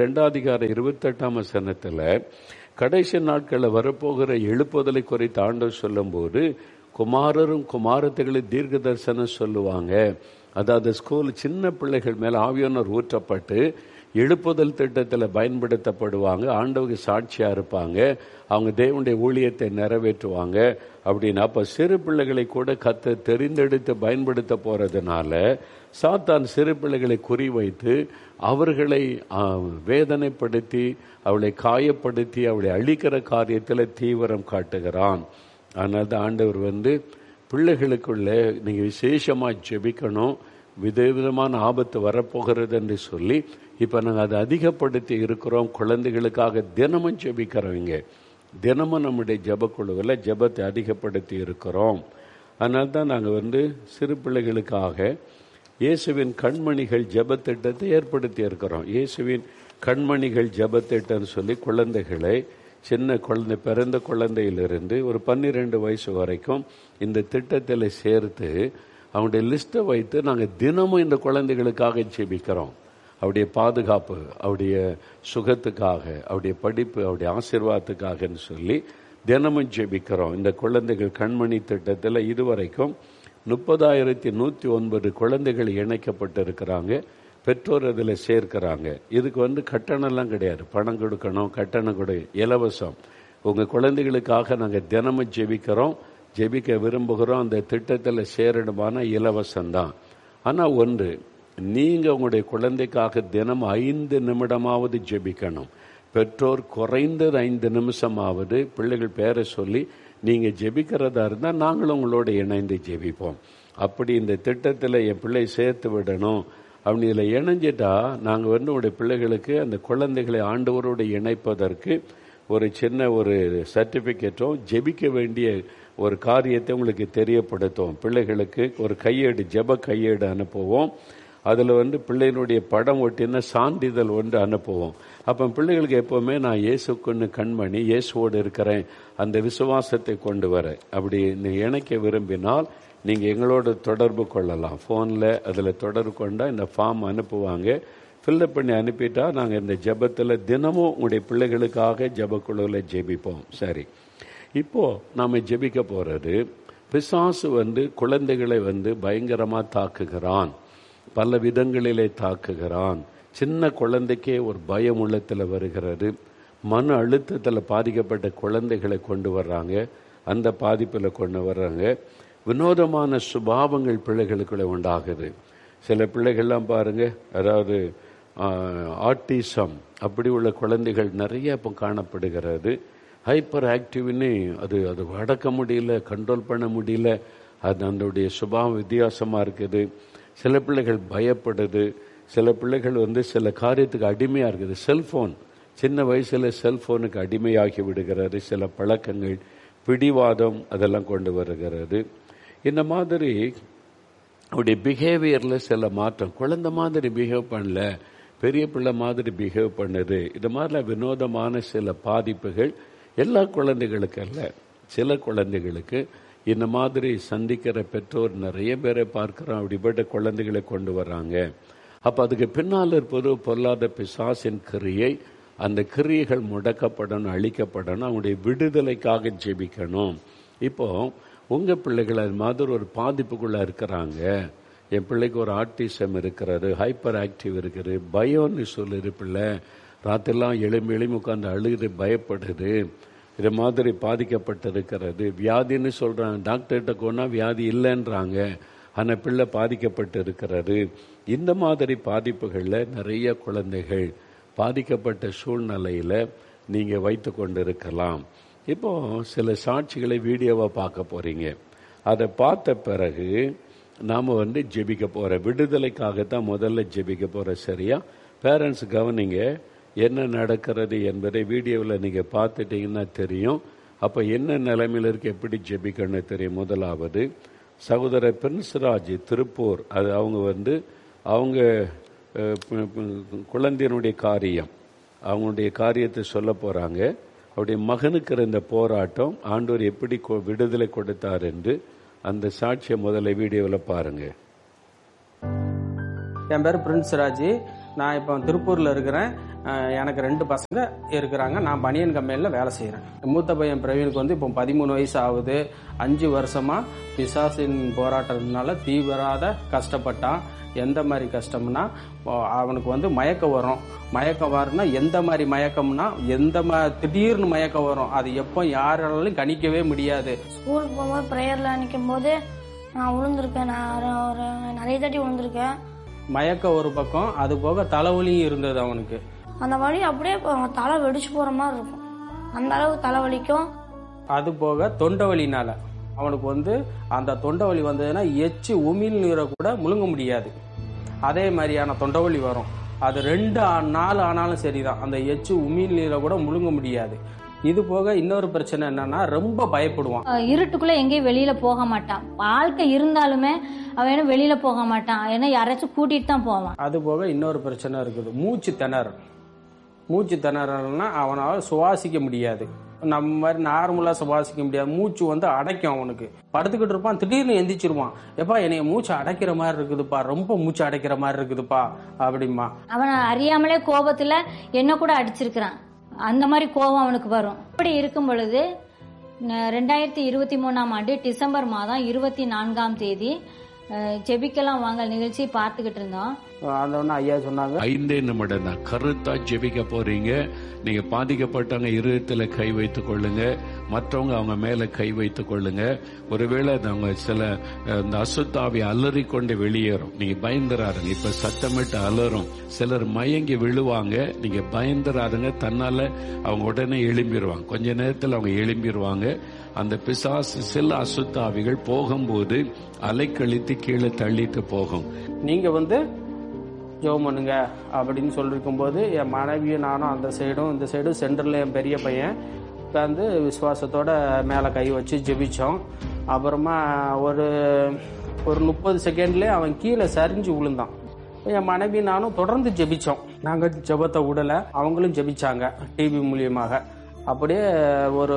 2:28 கடைசி நாட்களில் வரப்போகிற எழுப்புதலை குறித்து ஆண்டவர் சொல்லும் போது, குமாரரும் குமாரத்தைகளும் தீர்க்க தரிசனம் சொல்லுவாங்க. அதாவது ஸ்கூல் சின்ன பிள்ளைகள் மேலே ஆவியானவர் ஊற்றப்பட்டு எழுப்புதல் திட்டத்தில் பயன்படுத்தப்படுவாங்க. ஆண்டவருக்கு சாட்சியாக இருப்பாங்க. அவங்க தேவனுடைய ஊழியத்தை நிறைவேற்றுவாங்க அப்படின்னு. அப்போ சிறு பிள்ளைகளை கூட கர்த்தர் தெரிந்தெடுத்து பயன்படுத்த போகிறதுனால சாத்தான் சிறு பிள்ளைகளை குறிவைத்து அவர்களை வேதனைப்படுத்தி, அவளை காயப்படுத்தி, அவளை அழிக்கிற காரியத்தில் தீவிரம் காட்டுகிறான். அதனால தான் ஆண்டவர் பிள்ளைகளுக்குள்ளே நீங்கள் விசேஷமாக ஜெபிக்கணும், விதவிதமான ஆபத்து வரப்போகிறது என்று சொல்லி இப்போ நாங்கள் அதை அதிகப்படுத்தி இருக்கிறோம். குழந்தைகளுக்காக தினமும் ஜெபிக்கிறவங்க, தினமும் நம்முடைய ஜெபக்குழுவில் ஜெபத்தை அதிகப்படுத்தி இருக்கிறோம். அதனால தான் நாங்கள் சிறு பிள்ளைகளுக்காக இயேசுவின் கண்மணிகள் ஜெபத்திட்டத்தை ஏற்படுத்தி இருக்கிறோம். இயேசுவின் கண்மணிகள் ஜெபத்திட்டம்னு சொல்லி குழந்தைகளை, சின்ன குழந்தை, பிறந்த குழந்தையிலிருந்து ஒரு 12 வயசு வரைக்கும் இந்த திட்டத்தில் சேர்த்து அவங்களுடைய லிஸ்ட்டை வைத்து நாங்கள் தினமும் இந்த குழந்தைகளுக்காக ஜெபிக்கிறோம். அவருடைய பாதுகாப்பு, அவருடைய சுகத்துக்காக, அவருடைய படிப்பு, அவருடைய ஆசீர்வாதத்துக்காகன்னு சொல்லி தினமும் ஜெபிக்கிறோம். இந்த குழந்தைகள் கண்மணி திட்டத்தில் இதுவரைக்கும் 30,109 குழந்தைகள் இணைக்கப்பட்டிருக்கிறாங்க. பெற்றோர் அதில் சேர்க்கிறாங்க. இதுக்கு கட்டணம்லாம் கிடையாது, பணம் கொடுக்கணும், கட்டணம் கொடு, இலவசம். உங்கள் குழந்தைகளுக்காக நாங்கள் தினமும் ஜெபிக்கிறோம், ஜெபிக்க விரும்புகிறோம். அந்த திட்டத்தில் சேரணுமான இலவசம்தான். ஆனால் நீங்கள் உங்களுடைய குழந்தைக்காக தினம் 5 நிமிடமாவது ஜெபிக்கணும். பெற்றோர் குறைந்தது 5 நிமிஷமாவது பிள்ளைகள் பேரை சொல்லி நீங்கள் ஜெபிக்கிறதா இருந்தால் நாங்களும் உங்களோட இணைந்து ஜெபிப்போம். அப்படி இந்த திட்டத்தில் என் பிள்ளை சேர்த்து விடணும் அப்படி இதில் இணைஞ்சிட்டா நாங்கள் உங்களுடைய பிள்ளைகளுக்கு அந்த குழந்தைகளை ஆண்டவரோடு இணைப்பதற்கு ஒரு சின்ன ஒரு சர்டிஃபிகேட்டும் ஜெபிக்க வேண்டிய ஒரு காரியத்தை உங்களுக்கு தெரியப்படுத்துவோம். பிள்ளைகளுக்கு ஒரு கையேடு, ஜெப கையேடு அனுப்புவோம். அதில் பிள்ளைகளுடைய படம் ஒட்டின சான்றிதழ் அனுப்புவோம். அப்போ பிள்ளைகளுக்கு எப்போவுமே நான் இயேசுக்குன்னு கண்மணி, இயேசுவோடு இருக்கிறேன், அந்த விசுவாசத்தை கொண்டு வர. அப்படி இணைக்க விரும்பினால் நீங்கள் எங்களோட தொடர்பு கொள்ளலாம். ஃபோனில் அதில் தொடர்பு கொண்டால் இந்த ஃபார்ம் அனுப்புவாங்க. ஃபில்லப் பண்ணி அனுப்பிட்டா நாங்கள் இந்த ஜெபத்தில் தினமும் உங்களுடைய பிள்ளைகளுக்காக ஜெபக்குழுவில் ஜெபிப்போம். சரி, இப்போது நாம் ஜெபிக்க போகிறது, பிசாசு குழந்தைகளை பயங்கரமாக தாக்குகிறான், பல விதங்களிலே தாக்குகிறான். சின்ன குழந்தைக்கே ஒரு பயம் உள்ளத்தில் வருகிறது. மன அழுத்தத்தில் பாதிக்கப்பட்ட குழந்தைகளை கொண்டு வர்றாங்க, அந்த பாதிப்பில் கொண்டு வர்றாங்க. வினோதமான சுபாவங்கள் பிள்ளைகளுக்குள்ளே உண்டாகுது. சில பிள்ளைகள்லாம் பாருங்கள், அதாவது ஆட்டிசம் அப்படி உள்ள குழந்தைகள் நிறைய இப்போ காணப்படுகிறது. ஹைப்பர் ஆக்டிவ்னு அது அடக்க முடியல, கண்ட்ரோல் பண்ண முடியல. அது அதனுடைய சுபாவம் வித்தியாசமாக இருக்குது. சில பிள்ளைகள் பயப்படுது. சில பிள்ளைகள் சில காரியத்துக்கு அடிமையாக இருக்குது. செல்ஃபோன், சின்ன வயசில் செல்ஃபோனுக்கு அடிமையாகி விடுகிறது. சில பழக்கங்கள், பிடிவாதம் அதெல்லாம் கொண்டு வருகிறது. இந்த மாதிரி அவருடைய பிஹேவியரில் சில மாற்றம். குழந்தை மாதிரி பிஹேவ் பண்ணல, பெரிய பிள்ளை மாதிரி பிஹேவ் பண்ணுது. இது மாதிரிலாம் வினோதமான சில பாதிப்புகள் எல்லா குழந்தைகளுக்கு அல்ல, சில குழந்தைகளுக்கு. இந்த மாதிரி சந்திக்கிற பெற்றோர் நிறைய பேரை பார்க்குறோம். அப்படிப்பட்ட குழந்தைகளை கொண்டு வர்றாங்க. அப்போ அதுக்கு பின்னால் இருப்பது பொல்லாத பிசாசின் கிரியை. அந்த கிரியைகள் முடக்கப்படணும், அழிக்கப்படணும். அவங்களுடைய விடுதலைக்காக ஜெபிக்கணும். இப்போது உங்கள் பிள்ளைகள் அது மாதிரி ஒரு பாதிப்புக்குள்ளே இருக்கிறாங்க. என் பிள்ளைக்கு ஒரு ஆட்டிசம் இருக்கிறது, ஹைப்பர் ஆக்டிவ் இருக்குது, பயம்னு சொல்லுது. பிள்ளை ராத்திரெல்லாம் எலும்பி உட்காந்து அழுது பயப்படுது, இது மாதிரி பாதிக்கப்பட்டிருக்கிறது. வியாதின்னு சொல்கிறாங்க, டாக்டர்கிட்ட போனால் வியாதி இல்லைன்றாங்க, ஆனால் பிள்ளை பாதிக்கப்பட்டு இருக்கிறது. இந்த மாதிரி பாதிப்புகளில் நிறைய குழந்தைகள் பாதிக்கப்பட்ட சூழ்நிலையில் நீங்கள் வைத்து கொண்டு இருக்கலாம். இப்போது சில சாட்சிகளை வீடியோவாக பார்க்க போகிறீங்க. அதை பார்த்த பிறகு நாம் ஜெபிக்க போகிற விடுதலைக்காகத்தான் முதல்ல ஜெபிக்க போகிற. சரியா? பேரண்ட்ஸ் கவனிங்க, என்ன நடக்கிறது என்பதை வீடியோவில் நீங்கள் பார்த்துட்டிங்கன்னா தெரியும். அப்போ என்ன நிலைமையில் இருக்க, எப்படி ஜெபிக்கணும்னு தெரியும். முதலாவது சகோதரர் பிரின்ஸ்ராஜ் திருப்பூர், அது அவங்க குழந்தையினுடைய காரியம், அவங்களுடைய காரியத்தை சொல்ல போகிறாங்க. அவருடைய மகனுக்கு இருந்த போராட்டம் ஆண்டவர் எப்படி விடுதலை கொடுத்தார் என்று அந்த சாட்சியை முதல்ல வீடியோவில் பாருங்க. என் பேர் பிரின்ஸ் ராஜ். நான் இப்போ திருப்பூரில் இருக்கிறேன். எனக்கு 2 பசங்க இருக்கிறாங்க. நான் பனியன் கம்பெனியில் வேலை செய்கிறேன். மூத்த பையன் பிரவீனுக்கு வந்து இப்போ 13 வயசு ஆகுது. 5 வருஷமாக பிசாசின் போராட்டத்தினால தீவிராத கஷ்டப்பட்டான். எந்த மாதிரி கஷ்டம்னா, அவனுக்கு வந்து மயக்கம் வரும். மயக்கம் வரும்னா எந்த மாதிரி மயக்கம்னா, திடீர்னு மயக்கம் வரும். அது எப்போ யாராலும் கணிக்கவே முடியாது. ஸ்கூலுக்கு போகும்போது ப்ரேயரில் நிற்கும் போது நான் விழுந்திருக்கேன். நான் ஒரு நிறைய தாட்டி விழுந்திருக்கேன். மயக்கம் ஒரு பக்கம், அது போக தலைவலியும் இருந்தது அவனுக்கு. அந்த வலி அப்படியே தலை வெடிச்சு போகிற மாதிரி இருக்கும். அந்த அளவு தலைவலிக்கும். அது போக தொண்டை வலினால அவனுக்கு வந்து அந்த தொண்டை வலி வந்ததுன்னா எச்சு உமிழ் நீரை கூட முழுங்க முடியாது. அதே மாதிரியான தொண்டை வலி வரும். அது 2 நாள் ஆனாலும் சரிதான், அந்த எச்சு உமிழ் நீரை கூட முழுங்க முடியாது. இது போக இன்னொரு பிரச்சனை என்னன்னா, ரொம்ப பயப்படுவான். இருட்டுக்குள்ள எங்கேயும் வெளியில போக மாட்டான். வாழ்க்கை இருந்தாலுமே அவன் வெளியில போக மாட்டான். ஏன்னா யாராச்சும் கூட்டிட்டு தான் போவான். அது போக இன்னொரு பிரச்சனை இருக்குது, மூச்சு திணறல்னா அவனால் சுவாசிக்க முடியாது. நம்ம மாதிரி நார்மலா சுவாசிக்க முடியாது. மூச்சு வந்து அடைக்கும். அவனுக்கு படுத்துக்கிட்டு இருப்பான், திடீர்னு எந்திரிச்சிருவான். எப்பா என்னைய மூச்சு அடைக்கிற மாதிரி இருக்குதுப்பா, ரொம்ப மூச்சு அடைக்கிற மாதிரி இருக்குதுப்பா அப்படிமா. அவன் அறியாமலே கோபத்துல என்ன கூட அடிச்சிருக்கிறான். அந்த மாதிரி கோபம் அவனுக்கு வரும். இப்படி இருக்கும் பொழுது 2023ஆம் ஆண்டு டிசம்பர் மாதம் 24ஆம் தேதி ஜெபிக்கலாம் வாங்க நிகழ்ச்சி பார்த்துக்கிட்டு இருந்தோம். ஐயா சொன்னாங்க 5 நிமிடம் தான் கருத்தா ஜெபிக்க போறீங்க. நீங்க பாதிக்கப்பட்டவங்க இருதயத்துல கை வைத்துக் கொள்ளுங்க, மற்றவங்க அவங்க மேல கை வைத்துக் கொள்ளுங்க. ஒருவேளை அவங்க சில இந்த அசுத்தாவி அலறி கொண்டு வெளியேறும். நீங்க பயந்துராருங்க. இப்ப சத்தமிட்டு அலறும். சிலர் மயங்கி விழுவாங்க. நீங்க பயந்துராருங்க. தன்னால அவங்க உடனே எழும்பிடுவாங்க. கொஞ்ச நேரத்தில் அவங்க எழும்பிடுவாங்க. அந்த பிசாசு சில அசுத்தாவிகள் போகும்போது அலைக்கழித்து கீழே தள்ளிட்டு போகும். நீங்க வந்து ஜெபம் பண்ணுங்க அப்படின்னு சொல்லிருக்கும் போது என் மனைவியும் நானும் அந்த சைடும் இந்த சைடும் சென்டர்ல என் பெரிய பையன் உட்காந்து விசுவாசத்தோட மேலே கை வச்சு ஜெபிச்சோம். அப்புறமா ஒரு 30 செகண்ட்லேயே அவன் கீழே சரிஞ்சு விழுந்தான். என் மனைவி நானும் தொடர்ந்து ஜெபிச்சோம். நாங்கள் ஜெபத்தை விடலை, அவங்களும் ஜெபிச்சாங்க டிவி மூலியமாக. அப்படியே ஒரு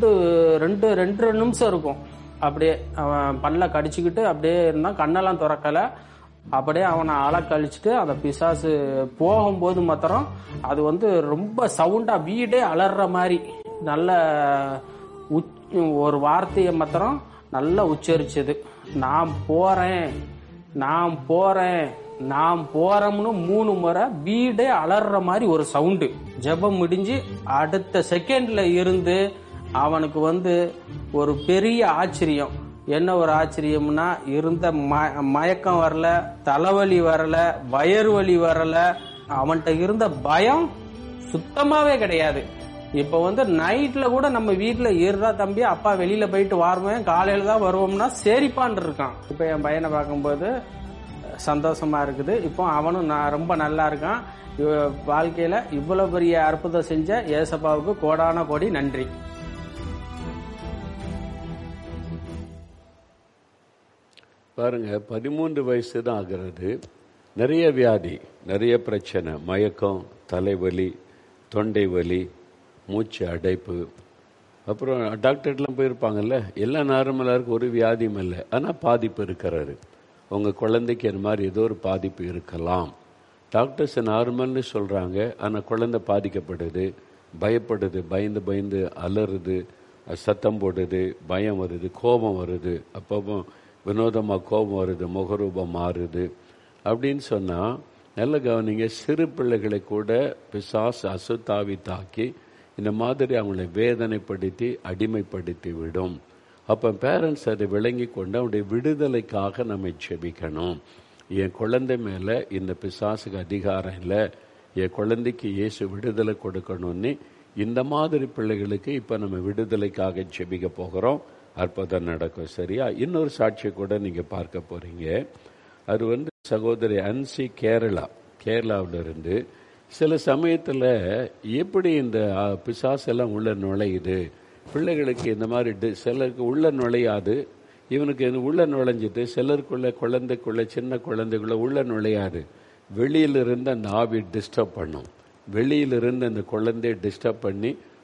2 நிமிஷம் இருக்கும். அப்படியே அவன் பல்ல கடிச்சுக்கிட்டு அப்படியே இருந்தான். கண்ணெல்லாம் திறக்கலை. அப்படியே அவனை கழிச்சுட்டு அந்த பிசாசு போகும்போது மாத்திரம் அது வந்து ரொம்ப சவுண்டா வீடே அலற மாதிரி நல்ல ஒரு வார்த்தையை மாத்திரம் நல்லா உச்சரிச்சது. நான் போறேன்னு 3 முறை வீடே அலற மாதிரி ஒரு சவுண்டு. ஜெபம் முடிஞ்சு அடுத்த செகண்ட்ல இருந்து அவனுக்கு வந்து ஒரு பெரிய ஆச்சரியம். என்ன ஒரு ஆச்சரியம்னா, இருந்த மயக்கம் வரல, தலைவலி வரல, வயிறு வலி வரல, அவன்கிட்ட இருந்த பயம் சுத்தமாவே கிடையாது. இப்ப வந்து நைட்ல கூட நம்ம வீட்டுல இருறா தம்பி, அப்பா வெளியில போயிட்டு வருவேன், காலையில தான் வருவோம்னா சரிப்பான் இருக்கான். இப்ப என் பையனை பார்க்கும்போது சந்தோஷமா இருக்குது. இப்போ அவனும் ரொம்ப நல்லா இருக்கான். வாழ்க்கையில இவ்வளவு பெரிய அற்புதம் செஞ்ச ஏசப்பாவுக்கு கோடான கோடி நன்றி. பாருங்க, 13 வயசு தான் ஆகிறது. நிறைய வியாதி, நிறைய பிரச்சனை, மயக்கம், தலைவலி, தொண்டை வலி, மூச்சு அடைப்பு. அப்புறம் டாக்டர்லாம் போயிருப்பாங்கல்ல, எல்லாம் நார்மலாக இருக்கு, ஒரு வியாதியும் இல்லை. ஆனால் பாதிப்பு இருக்கிறாரு. உங்கள் குழந்தைக்கு இந்த மாதிரி ஏதோ ஒரு பாதிப்பு இருக்கலாம். டாக்டர்ஸ் நார்மல்னு சொல்கிறாங்க, ஆனால் குழந்தை பாதிக்கப்படுது, பயப்படுது, பயந்து அலறுது, சத்தம் போடுது, பயம் வருது, கோபம் வருது, அப்போ வினோதமாக கோபம் வருது, முகரூபம் மாறுது அப்படின்னு சொன்னால் நல்ல கவனிங்க. சிறு பிள்ளைகளை கூட பிசாசு அசுத்தாவி தாக்கி இந்த மாதிரி அவங்களை வேதனைப்படுத்தி அடிமைப்படுத்தி விடும். அப்போ பேரண்ட்ஸ் அதை விளங்கி கொண்டு அவனுடைய விடுதலைக்காக நம்ம ஜெபிக்கணும். என் குழந்தை மேலே இந்த பிசாசுக்கு அதிகாரம் இல்லை, என் குழந்தைக்கு இயேசு விடுதலை கொடுக்கணும்னு இந்த மாதிரி பிள்ளைகளுக்கு இப்போ நம்ம விடுதலைக்காக ஜெபிக்க போகிறோம். அற்புதம் நடக்கும். சரியா? இன்னொரு சாட்சியை கூட நீங்கள் பார்க்க போகிறீங்க. அது வந்து சகோதரி அன்சி கேரளாவில் இருந்து சில சமயத்தில் எப்படி இந்த பிசாசெல்லாம் உள்ள நுழையுது, பிள்ளைகளுக்கு இந்த மாதிரி சிலருக்கு உள்ள நுழையாது, இவனுக்கு உள்ள நுழைஞ்சிட்டு சிலருக்குள்ள குழந்தைக்குள்ள சின்ன குழந்தைக்குள்ள உள்ள நுழையாது, வெளியிலிருந்து அந்த ஆவி டிஸ்டர்ப் பண்ணும். வெளியிலிருந்து அந்த குழந்தைய டிஸ்டர்ப் பண்ணி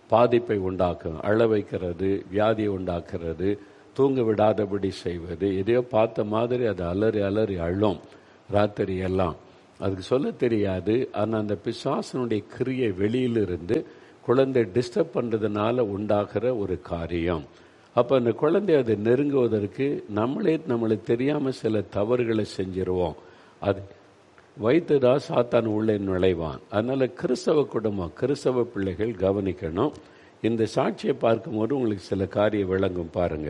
பாதிப்பை உண்டாக்கும். அழ வைக்கிறது, வியாதியை உண்டாக்குறது, தூங்க விடாதபடி செய்வது, எதையோ பார்த்த மாதிரி அது அலறி அலறி அழும் ராத்திரி எல்லாம். அதுக்கு சொல்ல தெரியாது. ஆனால் அந்த பிசாசனுடைய கிரியை வெளியிலிருந்து குழந்தை டிஸ்டர்ப் பண்ணுறதுனால உண்டாகிற ஒரு காரியம். அப்போ அந்த குழந்தை அதை நெருங்குவதற்கு நம்மளுக்கு தெரியாமல் சில தவறுகளை செஞ்சிருவோம். அது வைத்துதான் சாத்தான் உள்ளே நுழைவான். அதனால கிறிஸ்தவ குடும்பம், கிறிஸ்தவ பிள்ளைகள் கவனிக்கணும். இந்த சாட்சியை பார்க்கும்போது உங்களுக்கு சில காரியம் விளங்கும். பாருங்க.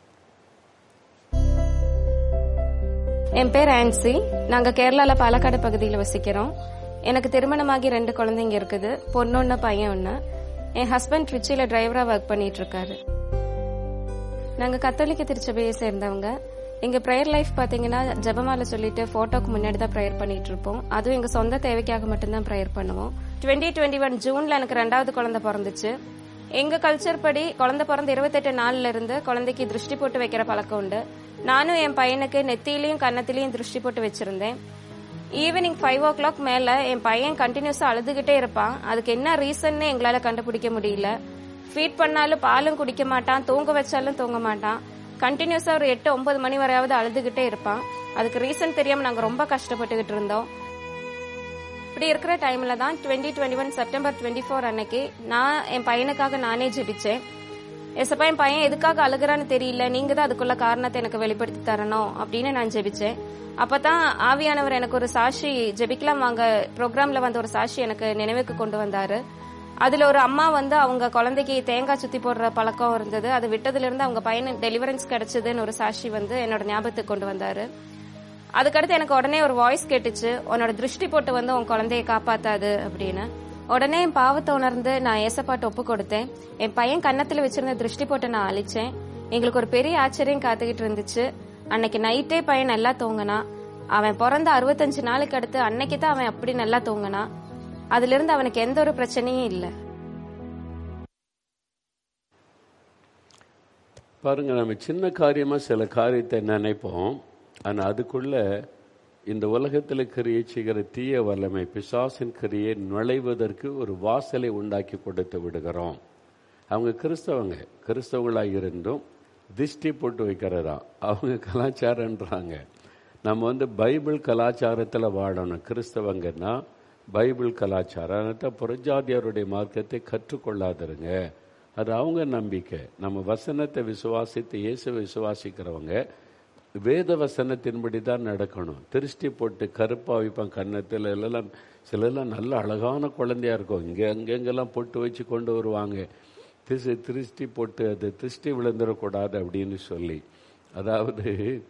என் பேர் ஆன்சி. நாங்க கேரளால பாலக்காடு பகுதியில் வசிக்கிறோம். எனக்கு திருமணமாகி 2 குழந்தைங்க இருக்குது, பொண்ணு ஒன்று பையன் ஒன்று. என் ஹஸ்பண்ட் ட்ரிச்சியில டிரைவரா ஒர்க் பண்ணிட்டு இருக்காரு. நாங்க கத்தோலிக்க திருச்சபையை சேர்ந்தவங்க. எங்க பிரேயர் லைஃப் பாத்தீங்கன்னா ஜெபமாலை சொல்லிட்டு போட்டோக்கு முன்னாடி தான் பிரேயர் பண்ணிட்டு இருப்போம். அதுவும் எங்க சொந்த தேவைக்காக மட்டும்தான் பிரேயர் பண்ணுவோம். 2021 ஜூன்ல எனக்கு 2வது குழந்தை பிறந்துச்சு. எங்க கல்ச்சர் படி குழந்தை பிறந்த 28 நாள்ல இருந்து குழந்தைக்கு திருஷ்டி போட்டு வைக்கிற பழக்கம் உண்டு. நானும் என் பையனுக்கு நெத்தியிலையும் கன்னத்திலையும் திருஷ்டி போட்டு வச்சிருந்தேன். ஈவினிங் 5 o'clock மேல என் பையன் கண்டினியூஸா அழுதுகிட்டே இருப்பான். அதுக்கு என்ன ரீசன்னு எங்களால கண்டுபிடிக்க முடியல. ஃபீட் பண்ணாலும் பாலும் குடிக்க மாட்டான், தூங்க வச்சாலும் தூங்க மாட்டான். கண்டினியூஸா ஒரு 8-9 மணி வரையாவது அழுதுகிட்டே இருப்பான். அதுக்கு ரீசன் தெரியாம நாங்க ரொம்ப கஷ்டப்பட்டுக்கிட்டு இருந்தோம். இப்படி இருக்கிற டைம்ல தான் 2021 செப்டம்பர் 24 அன்னைக்கு நான் என் பையனுக்காக நானே ஜெபிச்சேன். எசப்பா, என் பையன் எதுக்காக அழுகுறான்னு தெரியல, நீங்க தான் அதுக்குள்ள காரணத்தை எனக்கு வெளிப்படுத்தி தரணும் அப்படின்னு நான் ஜெபிச்சேன். அப்பதான் ஆவியானவர் எனக்கு ஒரு சாட்சி, ஜெபிக்கலாம் வாங்க ப்ரோக்ராம்ல வந்து ஒரு சாட்சி எனக்கு நினைவுக்கு கொண்டு வந்தாரு. அதுல ஒரு அம்மா வந்து அவங்க குழந்தைக்கு தேங்காய் சுத்தி போடுற பழக்கம் இருந்தது, அது விட்டதுல இருந்து அவங்க பையனுக்கு டெலிவரன்ஸ் கிடைச்சதுன்னு ஒரு சாட்சி வந்து என்னோட ஞாபகத்துக்கு கொண்டு வந்தாரு. அதுக்கடுத்து எனக்கு உடனே ஒரு வாய்ஸ் கேட்டுச்சு, உன்னோட திருஷ்டி போட்டு வந்து உன் குழந்தைய காப்பாத்தாது அப்படின்னு. உடனே என் பாவத்தை உணர்ந்து நான் ஏசப்பாட்டு ஒப்பு கொடுத்தேன். என் பையன் கன்னத்துல வச்சிருந்த திருஷ்டி போட்டு நான் அழிச்சேன். எங்களுக்கு ஒரு பெரிய ஆச்சரியம் காத்துக்கிட்டு இருந்துச்சு. அன்னைக்கு நைட்டே பையன் நல்லா தூங்கினா. அவன் பிறந்த 65 நாளுக்கு அடுத்து அன்னைக்கு தான் அவன் அப்படி நல்லா தூங்கினா. அதுல இருந்து அவனுக்கு எந்த ஒரு பிரச்சனையும் இல்லை. பாருங்க, நம்ம சின்ன காரியமா சில காரியத்தை நினைப்போம். ஆனா அதுக்குள்ள இந்த உலகத்தில் கிரியை செய்கிற தீய வல்லமை பிசாசின் கிரியை நுழைவதற்கு ஒரு வாசலை உண்டாக்கி கொடுத்து விடுகிறோம். அவங்க கிறிஸ்தவங்களாக இருந்தும் திஷ்டி போட்டு வைக்கிறதா அவங்க கலாச்சாரன்றாங்க. நம்ம பைபிள் கலாச்சாரத்தில் வாழணும். கிறிஸ்தவங்கன்னா பைபிள் கலாச்சாரத்தை புறஜாதியாருடைய மார்க்கத்தை கற்றுக்கொள்ளாதருங்க. அது அவங்க நம்பிக்கை. நம்ம வசனத்தை விசுவாசித்து இயேசுவை விசுவாசிக்கிறவங்க வேத வசனத்தின்படி தான் நடக்கணும். திருஷ்டி போட்டு கருப்பாக வைப்பான் கன்னத்தில் எல்லாம். சிலெல்லாம் நல்ல அழகான குழந்தையா இருக்கும், அங்கெங்கெல்லாம் பொட்டு வச்சு கொண்டு வருவாங்க. திருஷ்டி போட்டு அது திருஷ்டி விழுந்துடக்கூடாது அப்படின்னு சொல்லி. அதாவது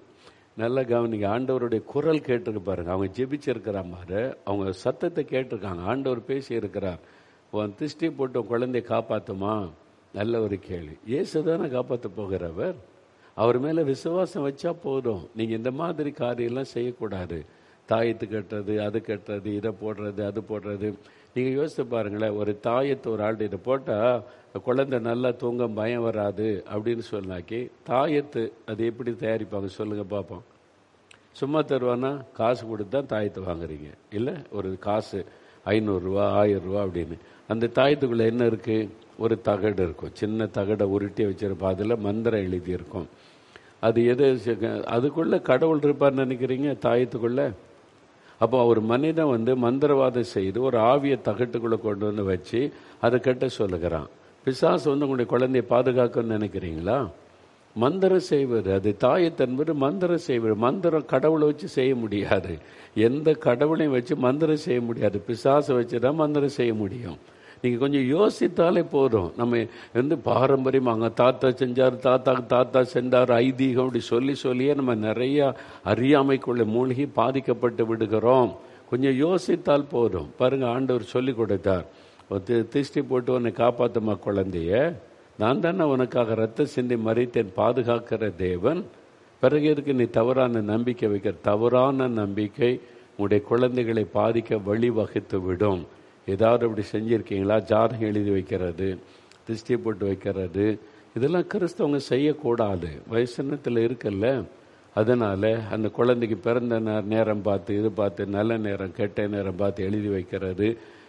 நல்ல கவனிங்க, ஆண்டவருடைய குரல் கேட்டிருக்கு பாருங்க. அவங்க ஜெபிச்சிருக்கிற மாதிரி அவங்க சத்தத்தை கேட்டிருக்காங்க. ஆண்டவர் பேசி இருக்கிறார். உன் திருஷ்டி போட்டு குழந்தைய காப்பாற்றுமா? நல்ல ஒரு கேள்வி. இயேசு தானே காப்பாற்ற போகிறவர். அவர் மேலே விசுவாசம் வச்சா போதும். நீங்கள் இந்த மாதிரி காரியெல்லாம் செய்யக்கூடாது. தாயத்து கட்டுறது, அது கட்டுறது, இதை போடுறது, அது போடுறது. நீங்கள் யோசித்து பாருங்களேன், ஒரு தாயத்து ஒரு ஆள்கிட்ட இதை போட்டால் குழந்தை நல்லா தூங்க பயம் வராது அப்படின்னு சொன்னாக்கி தாயத்து அது எப்படி தயாரிப்பாங்க சொல்லுங்கள் பார்ப்போம். சும்மா தருவானா? காசு கொடுத்து தான் தாயத்தை வாங்குறீங்க இல்லை? ஒரு காசு 500 ரூபா 1000 ரூபா அப்படின்னு. அந்த தாயத்துக்குள்ளே என்ன இருக்குது? ஒரு தகடு இருக்கும், சின்ன தகடை உருட்டி வச்சிருப்பா, அதில் மந்திரம் எழுதியிருக்கும். அது எது? அதுக்குள்ளே கடவுள் இருப்பார்னு நினைக்கிறீங்க தாயத்துக்குள்ளே? அப்போ ஒரு மனிதன் மந்திரவாதம் செய்து ஒரு ஆவியை தகட்டுக்குள்ளே கொண்டு வச்சு அதை கட்ட சொல்லுகிறான். பிசாசு உங்களுடைய குழந்தைய பாதுகாக்கணும்னு நினைக்கிறீங்களா? மந்திரம் செய்வது அது தாயத்தன்பது. மந்திரம் செய்வது, மந்திரம் கடவுளை வச்சு செய்ய முடியாது. எந்த கடவுளையும் வச்சு மந்திரம் செய்ய முடியாது. பிசாசை வச்சு தான் மந்திரம் செய்ய முடியும். நீங்கள் கொஞ்சம் யோசித்தாலே போதும். நம்ம பாரம்பரியம் அங்கே தாத்தா செஞ்சார், தாத்தா சென்றார், ஐதீகம் அப்படி சொல்லியே நம்ம நிறையா அறியாமைக்குள்ள மூழ்கி பாதிக்கப்பட்டு விடுகிறோம். கொஞ்சம் யோசித்தால் போதும். பாருங்கள், ஆண்டவர் சொல்லி கொடுத்தார், திருஷ்டி போட்டு உன்னை காப்பாற்றுமா குழந்தைய, நான் தானே உனக்காக ரத்த சிந்தி மறித்தேன், பாதுகாக்கிற தேவன். பிறகு இருக்கு நீ தவறான நம்பிக்கை வைக்கிற? தவறான நம்பிக்கை உங்களுடைய குழந்தைகளை பாதிக்க வழிவகுத்து விடும். ஏதாவது அப்படி செஞ்சுருக்கீங்களா? ஜாதகம் எழுதி வைக்கிறது, திருஷ்டி போட்டு வைக்கிறது, இதெல்லாம் கிறிஸ்தவங்க செய்யக்கூடாது. வயசனத்தில் இருக்குல்ல, அதனால் அந்த குழந்தைக்கு பிறந்த நேரம் பார்த்து இது பார்த்து நல்ல நேரம் கெட்ட நேரம் பார்த்து எழுதி வைக்கிறது,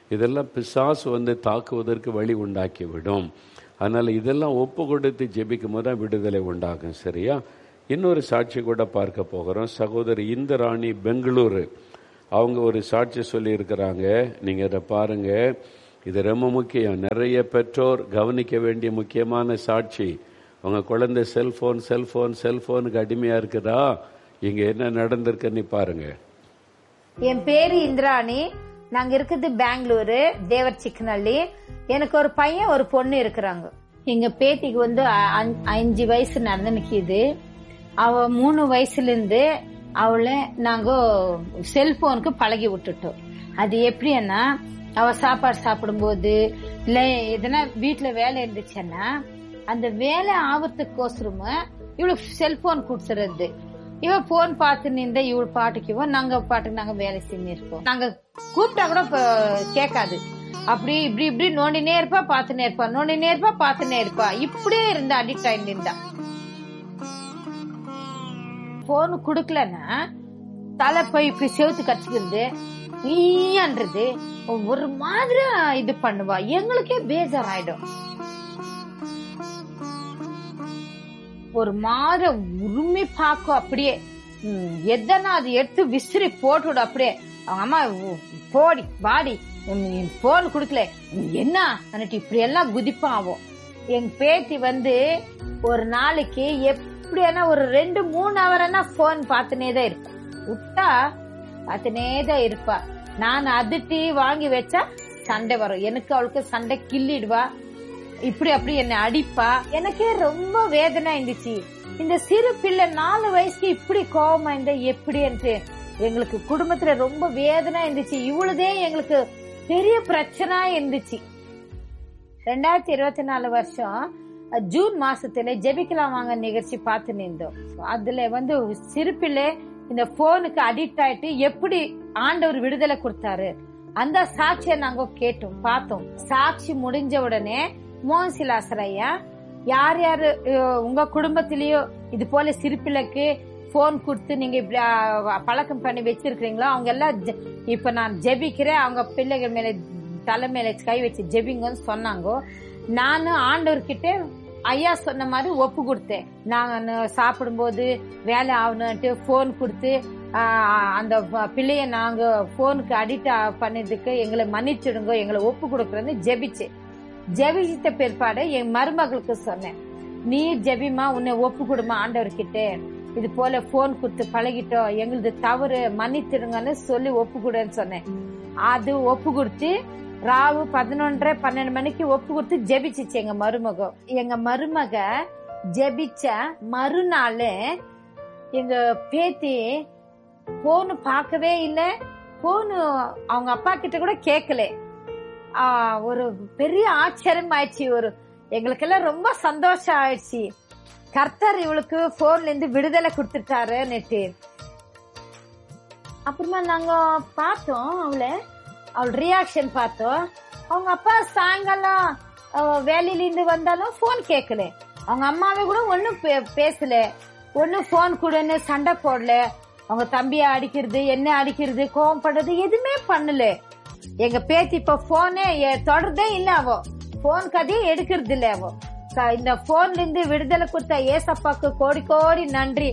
இதெல்லாம் பிசாசு தாக்குவதற்கு வழி உண்டாக்கிவிடும். அதனால் இதெல்லாம் ஒப்பு கொடுத்து ஜெபிக்கும் போது தான் விடுதலை உண்டாகும். சரியா? இன்னொரு சாட்சி கூட பார்க்க போகிறோம். சகோதரி இந்திராணி, பெங்களூரு, அவங்க ஒரு சாட்சி சொல்லியிருக்கிறாங்க. நீங்கள் இதை பாருங்க, இது ரொம்ப முக்கியம். நிறைய பெற்றோர் கவனிக்க வேண்டிய முக்கியமான சாட்சி. உங்கள் குழந்தை செல்ஃபோனுக்கு அடிமையாக இருக்குதா? இங்கே என்ன நடந்திருக்குன்னு பாருங்க. என் பேரு இந்திராணி. நாங்க இருக்குது பெங்களூரு, தேவர் சிக்கனல்லி. எனக்கு ஒரு பையன் ஒரு பொண்ணு இருக்கிறாங்க. எங்க பேத்திக்கு 5 வயசு நடந்து நிக்குது. அவ 3 வயசுல இருந்து அவளை நாங்க செல்போனுக்கு பழகி விட்டுட்டோம். அது எப்படின்னா, அவ சாப்பாடு சாப்பிடும்போது இல்ல எதனா வீட்டுல வேலை இருந்துச்சுன்னா அந்த வேலை ஆபத்துக்கோசரமா இவளுக்கு செல்போன் கொடுத்துறது. இவ போன் பார்த்து நின்ற இவள் பாட்டுக்குவோம், நாங்க பாட்டுக்கு நாங்க வேலை செஞ்சிருக்கோம். நாங்க கூப்பிட்டா கூட கேட்காது. அப்படி இப்படி நோண்டினே இருப்பா, பாத்துனே இருப்பா, நோண்டினே இருப்பா, பாத்துனே இருப்பா. இப்படியே இருந்தா அடிக்ட் ஆயிட்டு இருந்தா. போன் குடுக்கலன்னா தலை போய் இப்படி செவுத்து கடிச்சுக்கிறது, ஈன்றது, ஒரு மாதிரி இது பண்ணுவா. எங்களுக்கே பேஜார் ஆயிடும். ஒரு மாதிரி உரிமை பார்க்கும். அப்படியே எதனா அது எடுத்து விசிறி போட்டு அப்படியே அவங்க அம்மா போடி வாடி போன் குடுக்கல என்ன இப்படி எல்லாம் குதிப்பா ஆகும். எங்க பேத்தி ஒரு நாளைக்கு எப்படின்னா ஒரு 2-3 ஹவர்னா போன் பார்த்துனேதான் இருப்பா. விட்டா பார்த்துனேதான் இருப்பா. நான் அதிட்டி வாங்கி வச்சா சண்டை வரும். எனக்கு அவளுக்கு சண்டை கிள்ளிடுவா. இப்படி அப்படி என்ன அடிப்பா. எனக்கே ரொம்ப வேதனை இருந்துச்சு. இந்த சிறு பிள்ளை 4 வயசுக்கு இப்படி கோபமா இருந்தா எப்படி எங்களுக்கு குடும்பத்துல ரொம்ப வேதனை இருந்துச்சு. இவ்வளவுதே எங்களுக்கு பெரிய பிரச்சனை இருந்துச்சு. 2024 வருஷம் ஜூன் மாசத்துல ஜெபிக்கலாம் வாங்க நிகழ்ச்சி பார்த்து நின்றோம். அதுல சிறு பிள்ளை இந்த போனுக்கு அடிக்ட் ஆயிட்டு எப்படி ஆண்டவர் விடுதலை கொடுத்தாரு அந்த சாட்சியை நாங்க கேட்டோம், பார்த்தோம். சாட்சி முடிஞ்ச உடனே மோகன்சிலாசர் ஐயா, யார் யாரு உங்க குடும்பத்திலயோ இது போல சிறுபிள்ளைக்கு போன் கொடுத்து நீங்க இப்படி பழக்கம் பண்ணி வச்சிருக்கீங்களோ அவங்க எல்லாம் இப்ப நான் ஜெபிக்கிறேன், அவங்க பிள்ளைகள் மேல தலை மேல கை வச்சு ஜெபிங்கன்னு சொன்னாங்க. நானும் ஆண்டவர்கிட்ட ஐயா சொன்ன மாதிரி ஒப்பு கொடுத்தேன். நாங்க சாப்பிடும்போது வேலை ஆகணும்ட்டு போன் கொடுத்து அந்த பிள்ளைய நாங்க போனுக்கு அடிக்ட் பண்ணதுக்கு எங்களை மன்னிச்சிடுங்க, எங்களை ஒப்பு கொடுக்கறேன்னு ஜெபிச்சிட்ட பிற்பாடு என் மருமகளுக்கு சொன்னேன், நீ ஜெபிமா, உன்னை ஒப்பு கொடுமா ஆண்டவர்கிட்ட, இது போல போன் கொடுத்து பழகிட்டோம், எங்களது தவறு மன்னிச்சிடுங்கன்னு சொல்லி ஒப்பு கொடுன்னு சொன்னேன். அது ஒப்பு கொடுத்து ராவு 11:30-12 மணிக்கு ஒப்பு கொடுத்து ஜெபிச்சிச்சு எங்க மருமக. ஜெபிச்ச மறுநாள் எங்க பேத்தி போனு பார்க்கவே இல்லை, போனு அவங்க அப்பா கிட்ட கூட கேட்கல. ஒரு பெரிய ஆச்சரியம் ஆயிடுச்சு. எங்களுக்கெல்லாம் ரொம்ப சந்தோஷம் ஆயிடுச்சு. கர்த்தர் இவளுக்கு போன்ல இருந்து விடுதலை கொடுத்துட்டாரு நெட்டு. அப்புறமா நாங்க பார்த்தோம், அவள் ரியாக்ஷன் பார்த்தோம். அவங்க அப்பா சாயங்காலம் வேலையில இருந்து வந்தாலும் போன் கேட்கல. அவங்க அம்மாவே கூட ஒன்னும் பேசல, ஒன்னும் போன் கூடன்னு சண்டை போடல. அவங்க தம்பிய அடிக்கிறது, என்ன அடிக்கிறது, கோவம் பண்றது எதுவுமே பண்ணல. எங்க பேத்தி இப்ப போனே தொடர்றதே இல்ல. அவ போன் கதையே எடுக்கிறது இல்ல. அவ இந்த போன்ல இருந்து விடுதலை கொடுத்த ஏசப்பாக்கு கோடி கோடி நன்றி.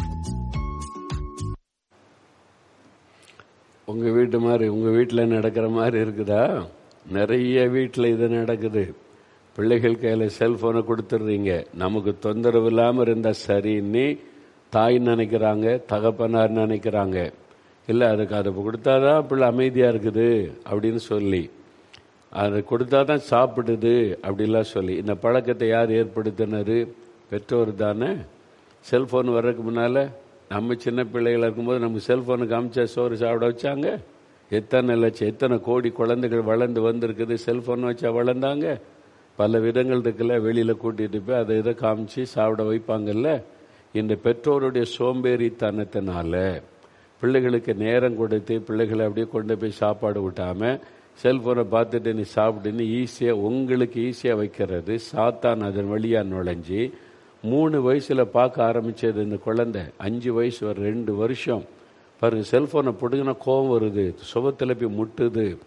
உங்க வீட்டு மாதிரி உங்க வீட்டுல நடக்கிற மாதிரி இருக்குதா? நிறைய வீட்டுல இது நடக்குது. பிள்ளைகள் கையில செல்போனை கொடுத்துடுறீங்க. நமக்கு தொந்தரவு இல்லாம இருந்தா சரின்னு தாய் நினைக்கிறாங்க, தகப்பனார் நினைக்கிறாங்க. இல்லை, அதுக்கு அதை கொடுத்தாதான் பிள்ளை அமைதியா இருக்குது அப்படின்னு சொல்லி, அதை கொடுத்தாதான் சாப்பிடுது அப்படிலாம் சொல்லி, இந்த பழக்கத்தை யார் ஏற்படுத்தினாரு? பெற்றோர் தானே. செல்போன் வர்றதுக்கு முன்னால நம்ம சின்ன பிள்ளைகள் இருக்கும்போது நமக்கு செல்போனுக்கு அமிச்சா சோறு சாப்பிட வச்சாங்க. எத்தனை கோடி குழந்தைகள் வளர்ந்து வந்திருக்குது, செல்போன் வச்சா வளர்ந்தாங்க. பல விதங்கள் இருக்குல்ல, வெளியில கூட்டிட்டு போய் அதை இதை காமிச்சு சாப்பிட வைப்பாங்கல்ல. இந்த பெற்றோருடைய சோம்பேறித்தனத்தினால பிள்ளைகளுக்கு நேரம் கொடுத்து பிள்ளைகளை அப்படியே கொண்டு போய் சாப்பாடு விட்டாம செல்போனை பார்த்துட்டு நீ சாப்பிட்டுன்னு உங்களுக்கு ஈஸியா வைக்கிறது. சாத்தான் அதன் வழியா நுழைஞ்சி 3 வயசுல பார்க்க ஆரம்பிச்சது இந்த குழந்தை 5 வயசு வர 2 வருஷம் பாருங்க. செல்போனை பிடுங்கினா கோபம் வருது, சுபத்தில் போய் முட்டுது.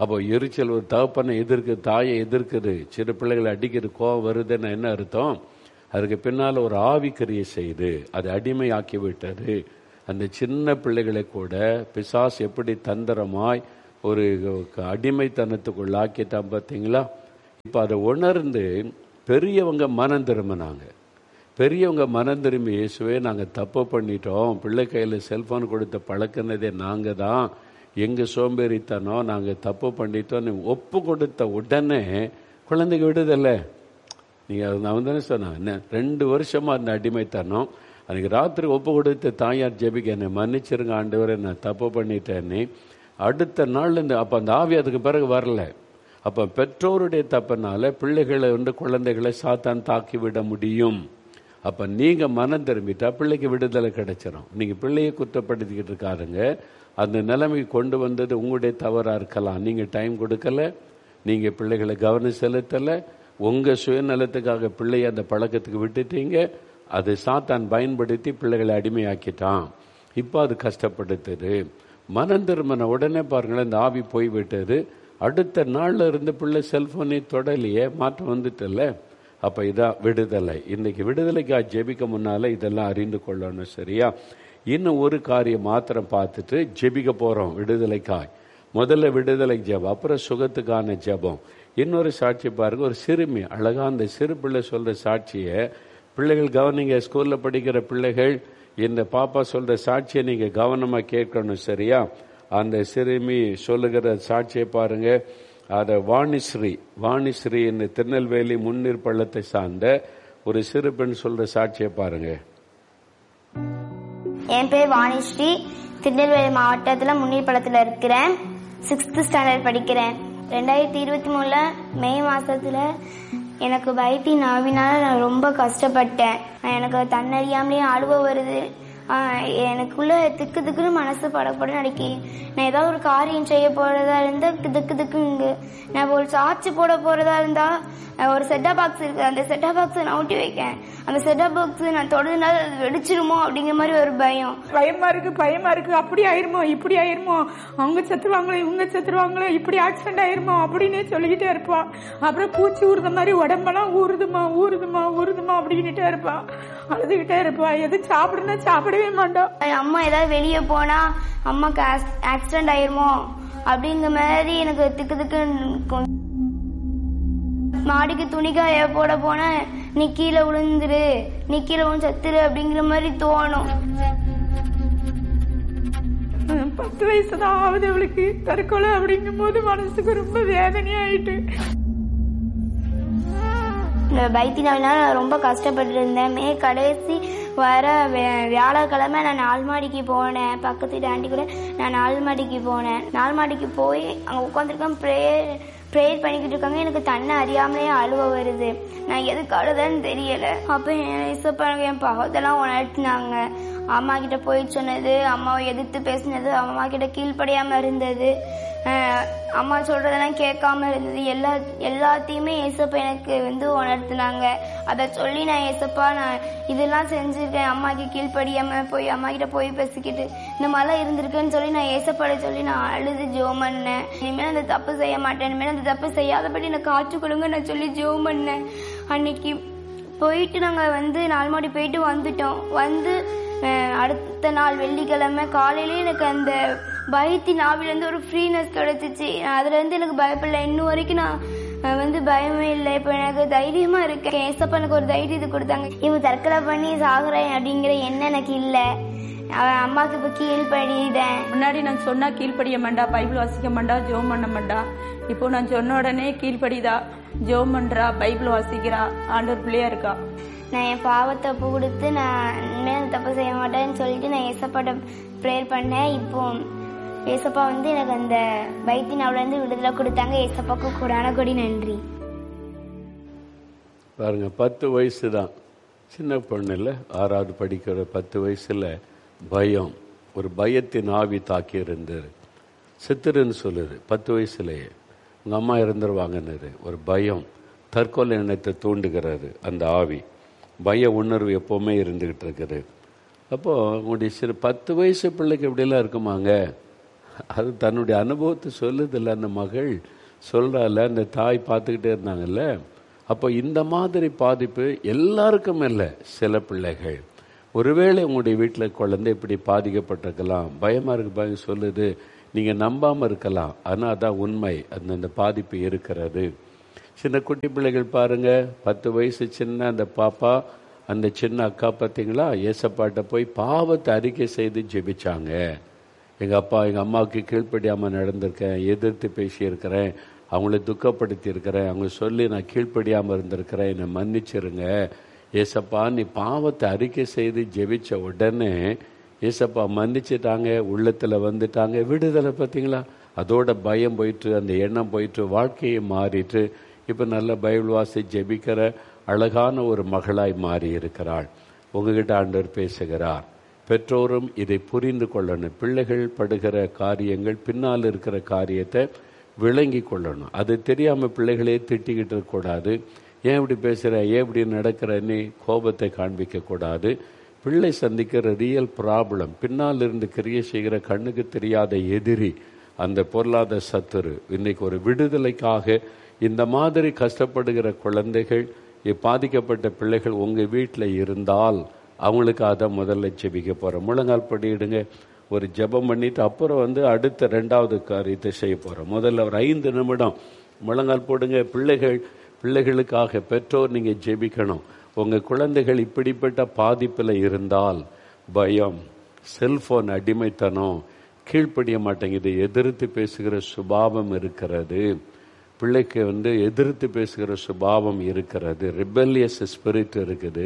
அப்போ எரிச்சல் ஒரு தகப்பனை எதிர்க்குது, தாயை எதிர்க்குது, சிறு பிள்ளைகளை அடிக்கிறது, கோவம் வருதுன்னு என்ன அர்த்தம்? அதுக்கு பின்னால் ஒரு ஆவிக்கிரியை செய்து அது அடிமையாக்கி விட்டது. அந்த சின்ன பிள்ளைகளை கூட பிசாசு எப்படி தந்திரமாய் ஒரு அடிமைத்தனத்துக்குள்ள ஆக்கிட்டான் பார்த்தீங்களா? இப்போ அதை உணர்ந்து பெரியவங்க மனம் திரும்பினாங்க. பெரியவங்க மனம் திரும்பி, இயேசுவே நாங்கள் தப்பு பண்ணிட்டோம், பிள்ளை கையில் செல்ஃபோன் கொடுத்த பழக்கினதே நாங்கள் தான், எங்கள் சோம்பேறித்தனம், நாங்கள் தப்பு பண்ணிட்டோன்னு ஒப்பு கொடுத்த உடனே குழந்தைங்க விடுதலை. நீங்கள் நான் தானே சொன்னேன், என்ன 2 வருஷமாக அந்த அடிமைத்தனம். அன்றைக்கி ராத்திரி ஒப்பு கொடுத்த தாயார் ஜெபிக்க, என்னை மன்னிச்சிருங்க ஆண்டவரே, நான் தப்பு பண்ணிட்டேன்னு. அடுத்த நாள் அப்போ அந்த ஆவி அதுக்கு பிறகு வரல. அப்போ பெற்றோருடைய தப்பினால பிள்ளைகளை குழந்தைகளை சாத்தான் தாக்கி விட முடியும். அப்போ நீங்கள் மனம் திரும்பிட்டா பிள்ளைக்கு விடுதலை கிடைச்சிடும். நீங்கள் பிள்ளையை குற்றப்படுத்திக்கிட்டு இருக்காருங்க. அந்த நிலைமைக்கு கொண்டு வந்தது உங்களுடைய தவறாக இருக்கலாம். நீங்கள் டைம் கொடுக்கல, நீங்கள் பிள்ளைகளை கவனம் செலுத்தலை, உங்கள் சுயநலத்துக்காக பிள்ளையை அந்த பழக்கத்துக்கு விட்டுட்டீங்க. அது சாத்தான் பயன்படுத்தி பிள்ளைகளை அடிமையாக்கிட்டான். இப்போ அது கஷ்டப்படுத்துது. மனம் திரும்பின உடனே பாருங்களேன், இந்த ஆவி போய்விட்டது. அடுத்த நாளில் இருந்து பிள்ளை செல்ஃபோனை தொடலையே, மாற்றம் வந்துட்டல. அப்போ இதான் விடுதலை. இன்றைக்கி விடுதலைக்காக ஜெபிக்க முன்னால் இதெல்லாம் அறிந்து கொள்ளணும். சரியா? இன்னும் ஒரு காரியம் மாத்திரம் பார்த்துட்டு ஜெபிக்க போகிறோம் விடுதலைக்காய். முதல்ல விடுதலை ஜெபம், அப்புறம் சுகத்துக்கான ஜெபம். இன்னொரு சாட்சி பாருங்கள். ஒரு சிறுமி, அழகாக அந்த சிறு பிள்ளை சொல்கிற சாட்சியை பிள்ளைகள் கவனிங்க. ஸ்கூலில் படிக்கிற பிள்ளைகள் இந்த பாப்பா சொல்கிற சாட்சியை நீங்கள் கவனமாக கேட்கணும். சரியா? அந்த சிறுமி சொல்லுகிற சாட்சியை பாருங்கள். அதை வாணிஸ்ரீ இந்த திருநெல்வேலி முன்னீர் பள்ளத்தை சார்ந்த ஒரு சிறு பெண் சொல்கிற சாட்சியை பாருங்கள். என் பேர் வாணிஸ்ரீ, திருநெல்வேலி மாவட்டத்தில் முன்னீர் பள்ளத்தில் இருக்கிறேன். 6th ஸ்டாண்டர்ட் படிக்கிறேன். 2023 மே மாசத்துல எனக்கு வயிற்றின் ஆவினால நான் ரொம்ப கஷ்டப்பட்டேன். எனக்கு தன்னறியாமலே அழுவ வருது. எனக்குள்ள திக்கு திக்குன்னு மனசு படப்பட நடிக்கி. நான் ஏதாவது ஒரு காரியம் செய்ய போறதா இருந்தா திக்கு திக்குங்க. நான் ஒரு சாட்சி போட போறதா இருந்தா ஒரு செட்டா பாக்ஸ் இருக்கு, அந்த செட்டா பாக்ஸ் நான் ஊட்டி வைக்கேன். அந்த செட்டா பாக்ஸ் நான் தொடர்ந்தால் அது வெடிச்சிருமோ அப்படிங்கிற மாதிரி ஒரு பயமா இருக்கு. அப்படி ஆயிருமோ, இப்படி ஆயிருமோ, அவங்க செத்துருவாங்களோ, இவங்க செத்துருவாங்களோ, இப்படி ஆக்சிடென்ட் ஆயிருமோ அப்படின்னு சொல்லிக்கிட்டே இருப்பான். அப்புறம் பூச்சி ஊறுத மாதிரி உடம்பெல்லாம் ஊறுதுமா அப்படின்னுட்டே இருப்பான். அழுதுகிட்டே இருப்பான். எது சாப்பிடுனா சாப்பிடவே மாட்டான். அம்மா ஏதாவது வெளியே போனா அம்மாக்கு ஆக்சிடென்ட் ஆயிருமோ அப்படிங்கிற மாதிரி எனக்கு திக்கு திக்கு. மாடிக்கு துணிக்காய போட போனா நீ கீழே விழுந்துரு, நீ கீழே விழுந்து சத்துரு அப்படிங்கிற மாதிரி தோணும். 10 வயசுதான் ஆகுது அவளுக்கு. தற்கொலை அப்படிங்கும் போது மனசுக்கு ரொம்ப வேதனையாயிட்டு. இந்த பைத்தினால நான் ரொம்ப கஷ்டப்பட்டு இருந்தேன். மே கடைசி வர வியாழக்கிழமை நான் 4 மாடிக்கு போனேன். பக்கத்து வீட்டு ஆண்டி கூட நான் 4 மாடிக்கு போனேன். 4 மாடிக்கு போய் அங்கே உட்காந்துருக்கேன். ப்ரேயர் பண்ணிக்கிட்டு இருக்காங்க. எனக்கு தன்னை அறியாமலே அழுவ வருது. நான் எதுக்கு அழுதன்னு தெரியல. அப்போ என் பாவத்தெல்லாம் உணர்த்தினாங்க. அம்மா கிட்ட போய் சொன்னது, அம்மாவை எதிர்த்து பேசினது, அம்மா கிட்ட கீழ்ப்படியாம இருந்தது, அம்மா சொல்றதெல்லாம் கேட்காம இருந்தது, எல்லாத்தையுமே ஏசப்பா எனக்கு உணர்த்தினாங்க. அதை சொல்லி நான் ஏசப்பா நான் இதெல்லாம் செஞ்சிருக்கேன், அம்மாக்கு கீழ்ப்படியாம போய் அம்மா கிட்ட போய் பேசிக்கிட்டு இந்த மாதிரிலாம் இருந்திருக்கேன்னு சொல்லி நான் ஏசப்பாட சொல்லி நான் அழுது ஜெபம் பண்ணேன். இனிமேல் அந்த தப்பு செய்ய மாட்டேன், இனிமேல் அந்த தப்பு செய்யாதபடி எனக்கு காற்றுக்கொள்ளுங்க நான் சொல்லி ஜெபம் பண்ணேன். அன்னைக்கு போயிட்டு நாங்க 4 மாடி போயிட்டு வந்துட்டோம். அடுத்த நாள் வெள்ளிக்கிழமை காலையிலே எனக்கு அந்த பயத்தின் ஆவிலேருந்து ஒரு ஃப்ரீனஸ் கிடைச்சிச்சு. அதுல இருந்து எனக்கு பயப்படல. இன்னும் வரைக்கும் நான் பயமே இல்லை. இப்ப எனக்கு தைரியமா இருக்கேன். ஏசப்பா எனக்கு ஒரு தைரியத்தை கொடுத்தாங்க. இவன் தற்கொலை பண்ணி சாகுறேன் அப்படிங்கிற எண்ணம் எனக்கு இல்லை. அவன் அம்மாக்கு இப்ப கீழ்படிதேன். முன்னாடி நான் சொன்னா கீழ்படிய மாட்டா, பைபிள் வாசிக்க மாட்டா, ஜெபம் பண்ண மாட்டா. இப்போ நான் சொன்ன உடனே கீழ்படிதா, ஜெபம் பண்றா, பைபிள் வாசிக்கிறா, ஆண்டவர் பிள்ளையா இருக்கா. நான் என் பாவத்தை ஒப்பு கொடுத்து நான் இனிமேல் தப்பு செய்ய மாட்டேன்னு சொல்லிட்டு நான் ஏசப்பாட்ட ப்ரேயர் பண்ணேன். இப்போ ஏசப்பா எனக்கு அந்த பைத்தினாவிலேருந்து விடுதலை கொடுத்தாங்க. ஏசப்பாக்கு கூடான கொடி நன்றி. பாருங்க, 10 வயசு தான், சின்ன பொண்ணு இல்லை, 6வது படிக்கிற 10 வயசுல பயம், ஒரு பயத்தின் ஆவி தாக்கி இருந்தது. சித்திரன்னு சொல்லுது 10 வயசுலேயே. உங்கள் அம்மா இறந்துருவாங்கன்னு ஒரு பயம், தற்கொலை எண்ணத்தை தூண்டுகிறது அந்த ஆவி. பய உணர்வு எப்போவுமே இருந்துக்கிட்டு இருக்குது. அப்போது உங்களுடைய 10 வயசு பிள்ளைக்கு இப்படிலாம் இருக்குமாங்க? அது தன்னுடைய அனுபவத்தை சொல்லுதில்ல. அந்த மகள் சொல்கிறால, அந்த தாய் பார்த்துக்கிட்டே இருந்தாங்கல்ல. அப்போ இந்த மாதிரி பாதிப்பு எல்லாருக்கும் இல்லை, சில பிள்ளைகள். ஒருவேளை உங்களுடைய வீட்டில் குழந்தை இப்படி பாதிக்கப்பட்டிருக்கலாம், பயமாக இருக்கு, பயம் சொல்லுது, நீங்கள் நம்பாமல் இருக்கலாம். ஆனால் அதான் உண்மை, அந்த பாதிப்பு இருக்கிறது. சின்ன குட்டி பிள்ளைகள் பாருங்கள், 10 வயசு சின்ன அந்த பாப்பா, அந்த சின்ன அக்கா பார்த்தீங்களா, ஏசப்பாட்ட போய் பாவத்தை அறிக்கை செய்து ஜெபிச்சாங்க. எங்கள் அப்பா எங்கள் அம்மாவுக்கு கீழ்ப்படியாமல் நடந்திருக்கேன், எதிர்த்து பேசியிருக்கிறேன், அவங்கள துக்கப்படுத்தி இருக்கிறேன், அவங்க சொல்லி நான் கீழ்ப்படியாமல் இருந்திருக்கிறேன், என்னை மன்னிச்சிருங்க ஏசப்பா. நீ பாவத்தை அறிக்கை செய்து ஜெபிச்ச உடனே ஏசப்பா மன்னிச்சிட்டாங்க, உள்ளத்தில் வந்துட்டாங்க, விடுதலை. பார்த்தீங்களா, அதோட பயம் போயிட்டு, அந்த எண்ணம் போயிட்டு, வாழ்க்கையை மாறிட்டு, இப்போ நல்ல பைபிள் வாசி ஜெபிக்கிற அழகான ஒரு மகளாய் மாறி இருக்கிறாள். உங்ககிட்ட ஆண்டவர் பேசுகிறார். பெற்றோரும் இதை புரிந்து கொள்ளணும். பிள்ளைகள் படுகிற காரியங்கள், பின்னால் இருக்கிற காரியத்தை விளங்கி கொள்ளணும். அது தெரியாமல் பிள்ளைகளே திட்டிக்கிட்டு இருக்கக்கூடாது. ஏன் இப்படி பேசுகிற, ஏன் இப்படி நடக்கிறன்னு கோபத்தை காண்பிக்கக்கூடாது. பிள்ளை சந்திக்கிற ரியல் ப்ராப்ளம், பின்னால் இருந்து கிரியை செய்கிற கண்ணுக்கு தெரியாத எதிரி, அந்த பொருளாதார சத்துரு. இன்னைக்கு ஒரு விடுதலைக்காக இந்த மாதிரி கஷ்டப்படுகிற குழந்தைகள், பாதிக்கப்பட்ட பிள்ளைகள் உங்கள் வீட்டில் இருந்தால் அவங்களுக்கு அதை முதல்ல ஜெபிக்க போகிறோம். முழங்கால் படியிடுங்க, ஒரு ஜெபம் பண்ணிவிட்டு அப்புறம் அடுத்த 2வது காரியத்தை செய்ய போகிறோம். முதல்ல ஒரு 5 நிமிடம் முழங்கால் போடுங்க. பிள்ளைகளுக்காக பெற்றோர் நீங்கள் ஜெபிக்கணும். உங்கள் குழந்தைகள் இப்படிப்பட்ட பாதிப்பில் இருந்தால், பயம், செல்ஃபோன் அடிமைத்தனம், கீழ்ப்படிய மாட்டேங்குது, எதிர்த்து பேசுகிற சுபாவம் இருக்கிறது, பிள்ளைக்கு எதிர்த்து பேசுகிற சுபாவம் இருக்கிறது, ரிபெல்லியஸ் ஸ்பிரிட் இருக்குது,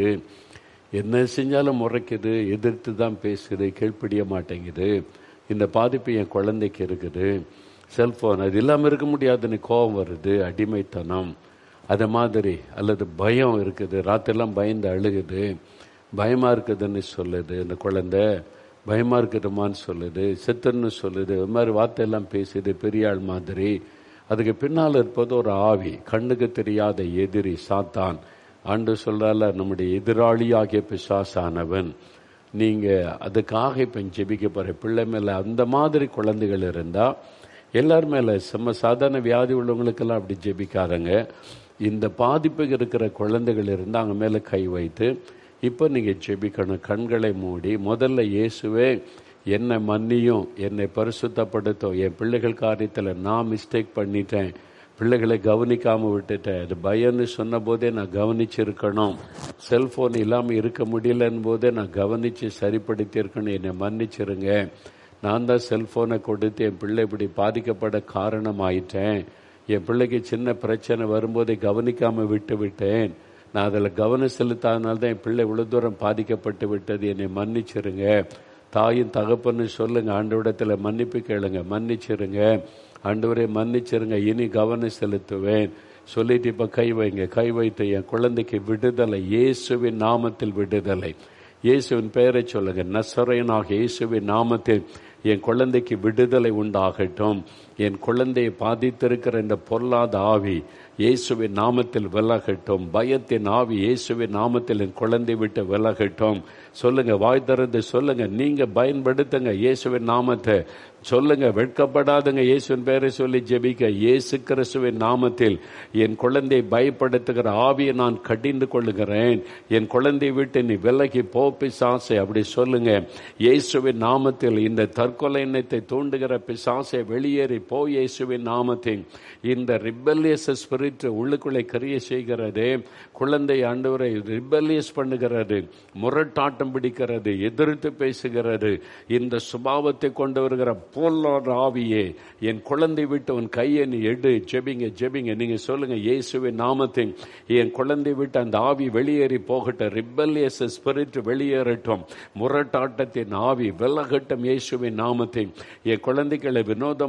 என்ன செஞ்சாலும் முறைக்குது, எதிர்த்து தான் பேசுது, கீழ்ப்படிய மாட்டேங்குது, இந்த பாதிப்பு என் குழந்தைக்கு இருக்குது, செல்ஃபோன் அது இல்லாமல் இருக்க முடியாதுன்னு கோபம் வருது, அடிமைத்தனம் அது மாதிரி, அல்லது பயம் இருக்குது, ராத்திரெல்லாம் பயந்து அழுகுது, பயமாக இருக்குதுன்னு சொல்லுது, இந்த குழந்தை பயமாக இருக்குதுமான்னு சொல்லுது, செத்துன்னு சொல்லுது, இது மாதிரி வார்த்தையெல்லாம் பேசுது, பெரிய ஆள் மாதிரி. அதுக்கு பின்னால் இருப்பது ஒரு ஆவி, கண்ணுக்கு தெரியாத எதிரி, சாத்தான். ஆண்டு சொல்கிறால, நம்முடைய எதிராளியாகிய பிசாசானவன். நீங்கள் அதுக்காக இப்போ ஜெபிக்க போகிற பிள்ளை மேலே அந்த மாதிரி குழந்தைகள் இருந்தால், எல்லார் மேலே சாதாரண வியாதி உள்ளவங்களுக்கெல்லாம் அப்படி ஜெபிக்காதங்க. இந்த பாதிப்பு இருக்கிற குழந்தைகள் இருந்தால் அவங்க மேலே கை வைத்து இப்போ நீங்கள் ஜெபிக்கணும். கண்களை மூடி முதல்ல, இயேசுவே என்னை மன்னியும், என்னை பரிசுத்தப்படுத்தும், என் பிள்ளைகள் காரியத்தில் நான் மிஸ்டேக் பண்ணிட்டேன், பிள்ளைகளை கவனிக்காமல் விட்டுட்டேன், அது பயன்னு சொன்ன போதே நான் கவனிச்சிருக்கணும், செல்ஃபோன் இல்லாமல் இருக்க முடியலன்னு போதே நான் கவனித்து சரிப்படுத்தியிருக்கணும், என்னை மன்னிச்சிருங்க, நான் தான் செல்ஃபோனை கொடுத்து என் பிள்ளை இப்படி பாதிக்கப்பட காரணமாயிட்டேன், என் பிள்ளைக்கு சின்ன பிரச்சனை வரும்போதே கவனிக்காமல் விட்டேன், நான் அதில் கவனம் செலுத்தாதனால்தான் என் பிள்ளை இவ்வளோ தூரம் பாதிக்கப்பட்டு விட்டது, என்னை மன்னிச்சிருங்க. தாயும் தகப்பன்னு சொல்லுங்க, ஆண்டவரிடத்தில் மன்னிப்பு கேளுங்க, மன்னிச்சிருங்க ஆண்டவரே, மன்னிச்சிருங்க, இனி கவனம் செலுத்துவேன் சொல்லிட்டு இப்போ கை வைங்க. கை வைத்து என் குழந்தைக்கு விடுதலை, இயேசுவின் நாமத்தில் விடுதலை, இயேசுவின் பெயரை சொல்லுங்க, நசரேயனாக இயேசுவின் நாமத்தில் என் குழந்தைக்கு விடுதலை உண்டாகட்டும், என் குழந்தையை பாதித்திருக்கிற இந்த பொல்லாத ஆவி இயேசுவின் நாமத்தில் விலகட்டும், பயத்தின் ஆவி இயேசுவின் நாமத்தில் என் குழந்தை விட்டு விலகட்டும். சொல்லுங்க, வாய் திறந்து சொல்லுங்க, நீங்க பயன்படுத்துங்க இயேசுவின் நாமத்தை சொல்லுங்க, வெட்கப்படாதுங்க, இயேசுவின் பெயரை சொல்லி ஜெபிக்க. இயேசு கிறிஸ்துவின் நாமத்தில் என் குழந்தையை பயப்படுத்துகிற ஆவியை நான் கடிந்து கொள்ளுகிறேன், என் குழந்தையை விட்டு நீ விலகி போ பிசாசே, அப்படி சொல்லுங்க. இயேசுவின் நாமத்தில் இந்த தற்கொலை எண்ணத்தை தூண்டுகிற பிசாசை வெளியேறி போ இயேசுவின் நாமத்தில். இந்த ரிபெல்லியஸ் ஸ்பிரிட் உள்ளுக்குள்ளே கிரியை செய்கிறது, குழந்தை ஆண்டவரை ரிபெல்லியஸ் பண்ணுகிறது, முரட்டாட்டம் பிடிக்கிறது, எதிர்த்து பேசுகிறது, இந்த சுபாவத்தை கொண்டு வருகிற பொல்லாத ஆவியே என் குழந்தை விட்டு உன் கையை நீ எடு. ஜெபிங்க ஜெபிங்க, நீங்க சொல்லுங்க, இயேசுவின் நாமத்தில் என் குழந்தை விட்டு அந்த ஆவி வெளியேறி போகட்டும், ரிபெல்லியஸ் ஸ்பிரிட் வெளியேறட்டும், முரட்டாட்டத்தின் ஆவி விலகட்டும் இயேசுவின் நாமத்தில். என் குழந்தைகளை வினோதமான இந்த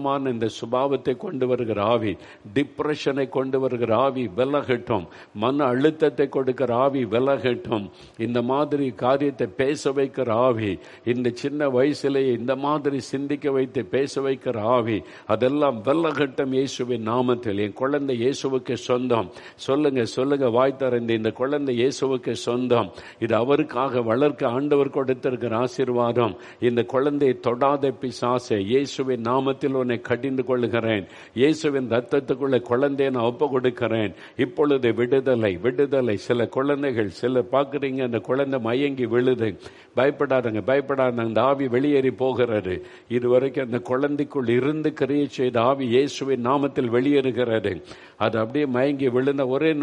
அந்த சுபாவத்தை கொண்டு வருகிற ஆவி, டிப்ரெஷனை கொண்டு வருகிற ஆவி விலகட்டும், மன அழுத்தத்தை கொடுக்கிற ஆவி விலகட்டும், இந்த மாதிரி காரியத்தை பேச வைக்கிற ஆவி, இந்த சின்ன வயசுலேயே இந்த மாதிரி சிந்திக்க வைத்து பேச வைக்கிற ஆவி, அதெல்லாம் விலகட்டும் இயேசுவின் நாமத்தில். என் குழந்தை இயேசுவுக்கு சொந்தம். சொல்லுங்க சொல்லுங்க, வாய் திறந்து, இந்த குழந்தை இயேசுவுக்கு சொந்தம். இது அவருக்காக வளர்க்க ஆண்டவர் கொடுத்திருக்கிற ஆசீர்வாதம். இந்த குழந்தையை தொடாத பிசாசே, இயேசுவின் நாமத்தில் உன்னை கடிந்து கொள்கிறேன். இயேசுவின் ரத்தத்துக்குள்ள குழந்தையை நான் ஒப்பு கொடுக்கிறேன். இப்பொழுது விடுதலை விடுதலை. சில குழந்தைகள், சில பார்க்குறீங்க, அந்த குழந்தை மயங்கி விழுது. பயப்படாதங்க பயப்படாத, அந்த ஆவி வெளியேறி போகிறது. இதுவரைக்கும் அந்த குழந்தைக்குள் இருந்து கிரியை செய்த ஆவி இயேசுவின் நாமத்தில் வெளியேறுகிறது. அது அப்படியே மயங்கி விழுந்த ஒரே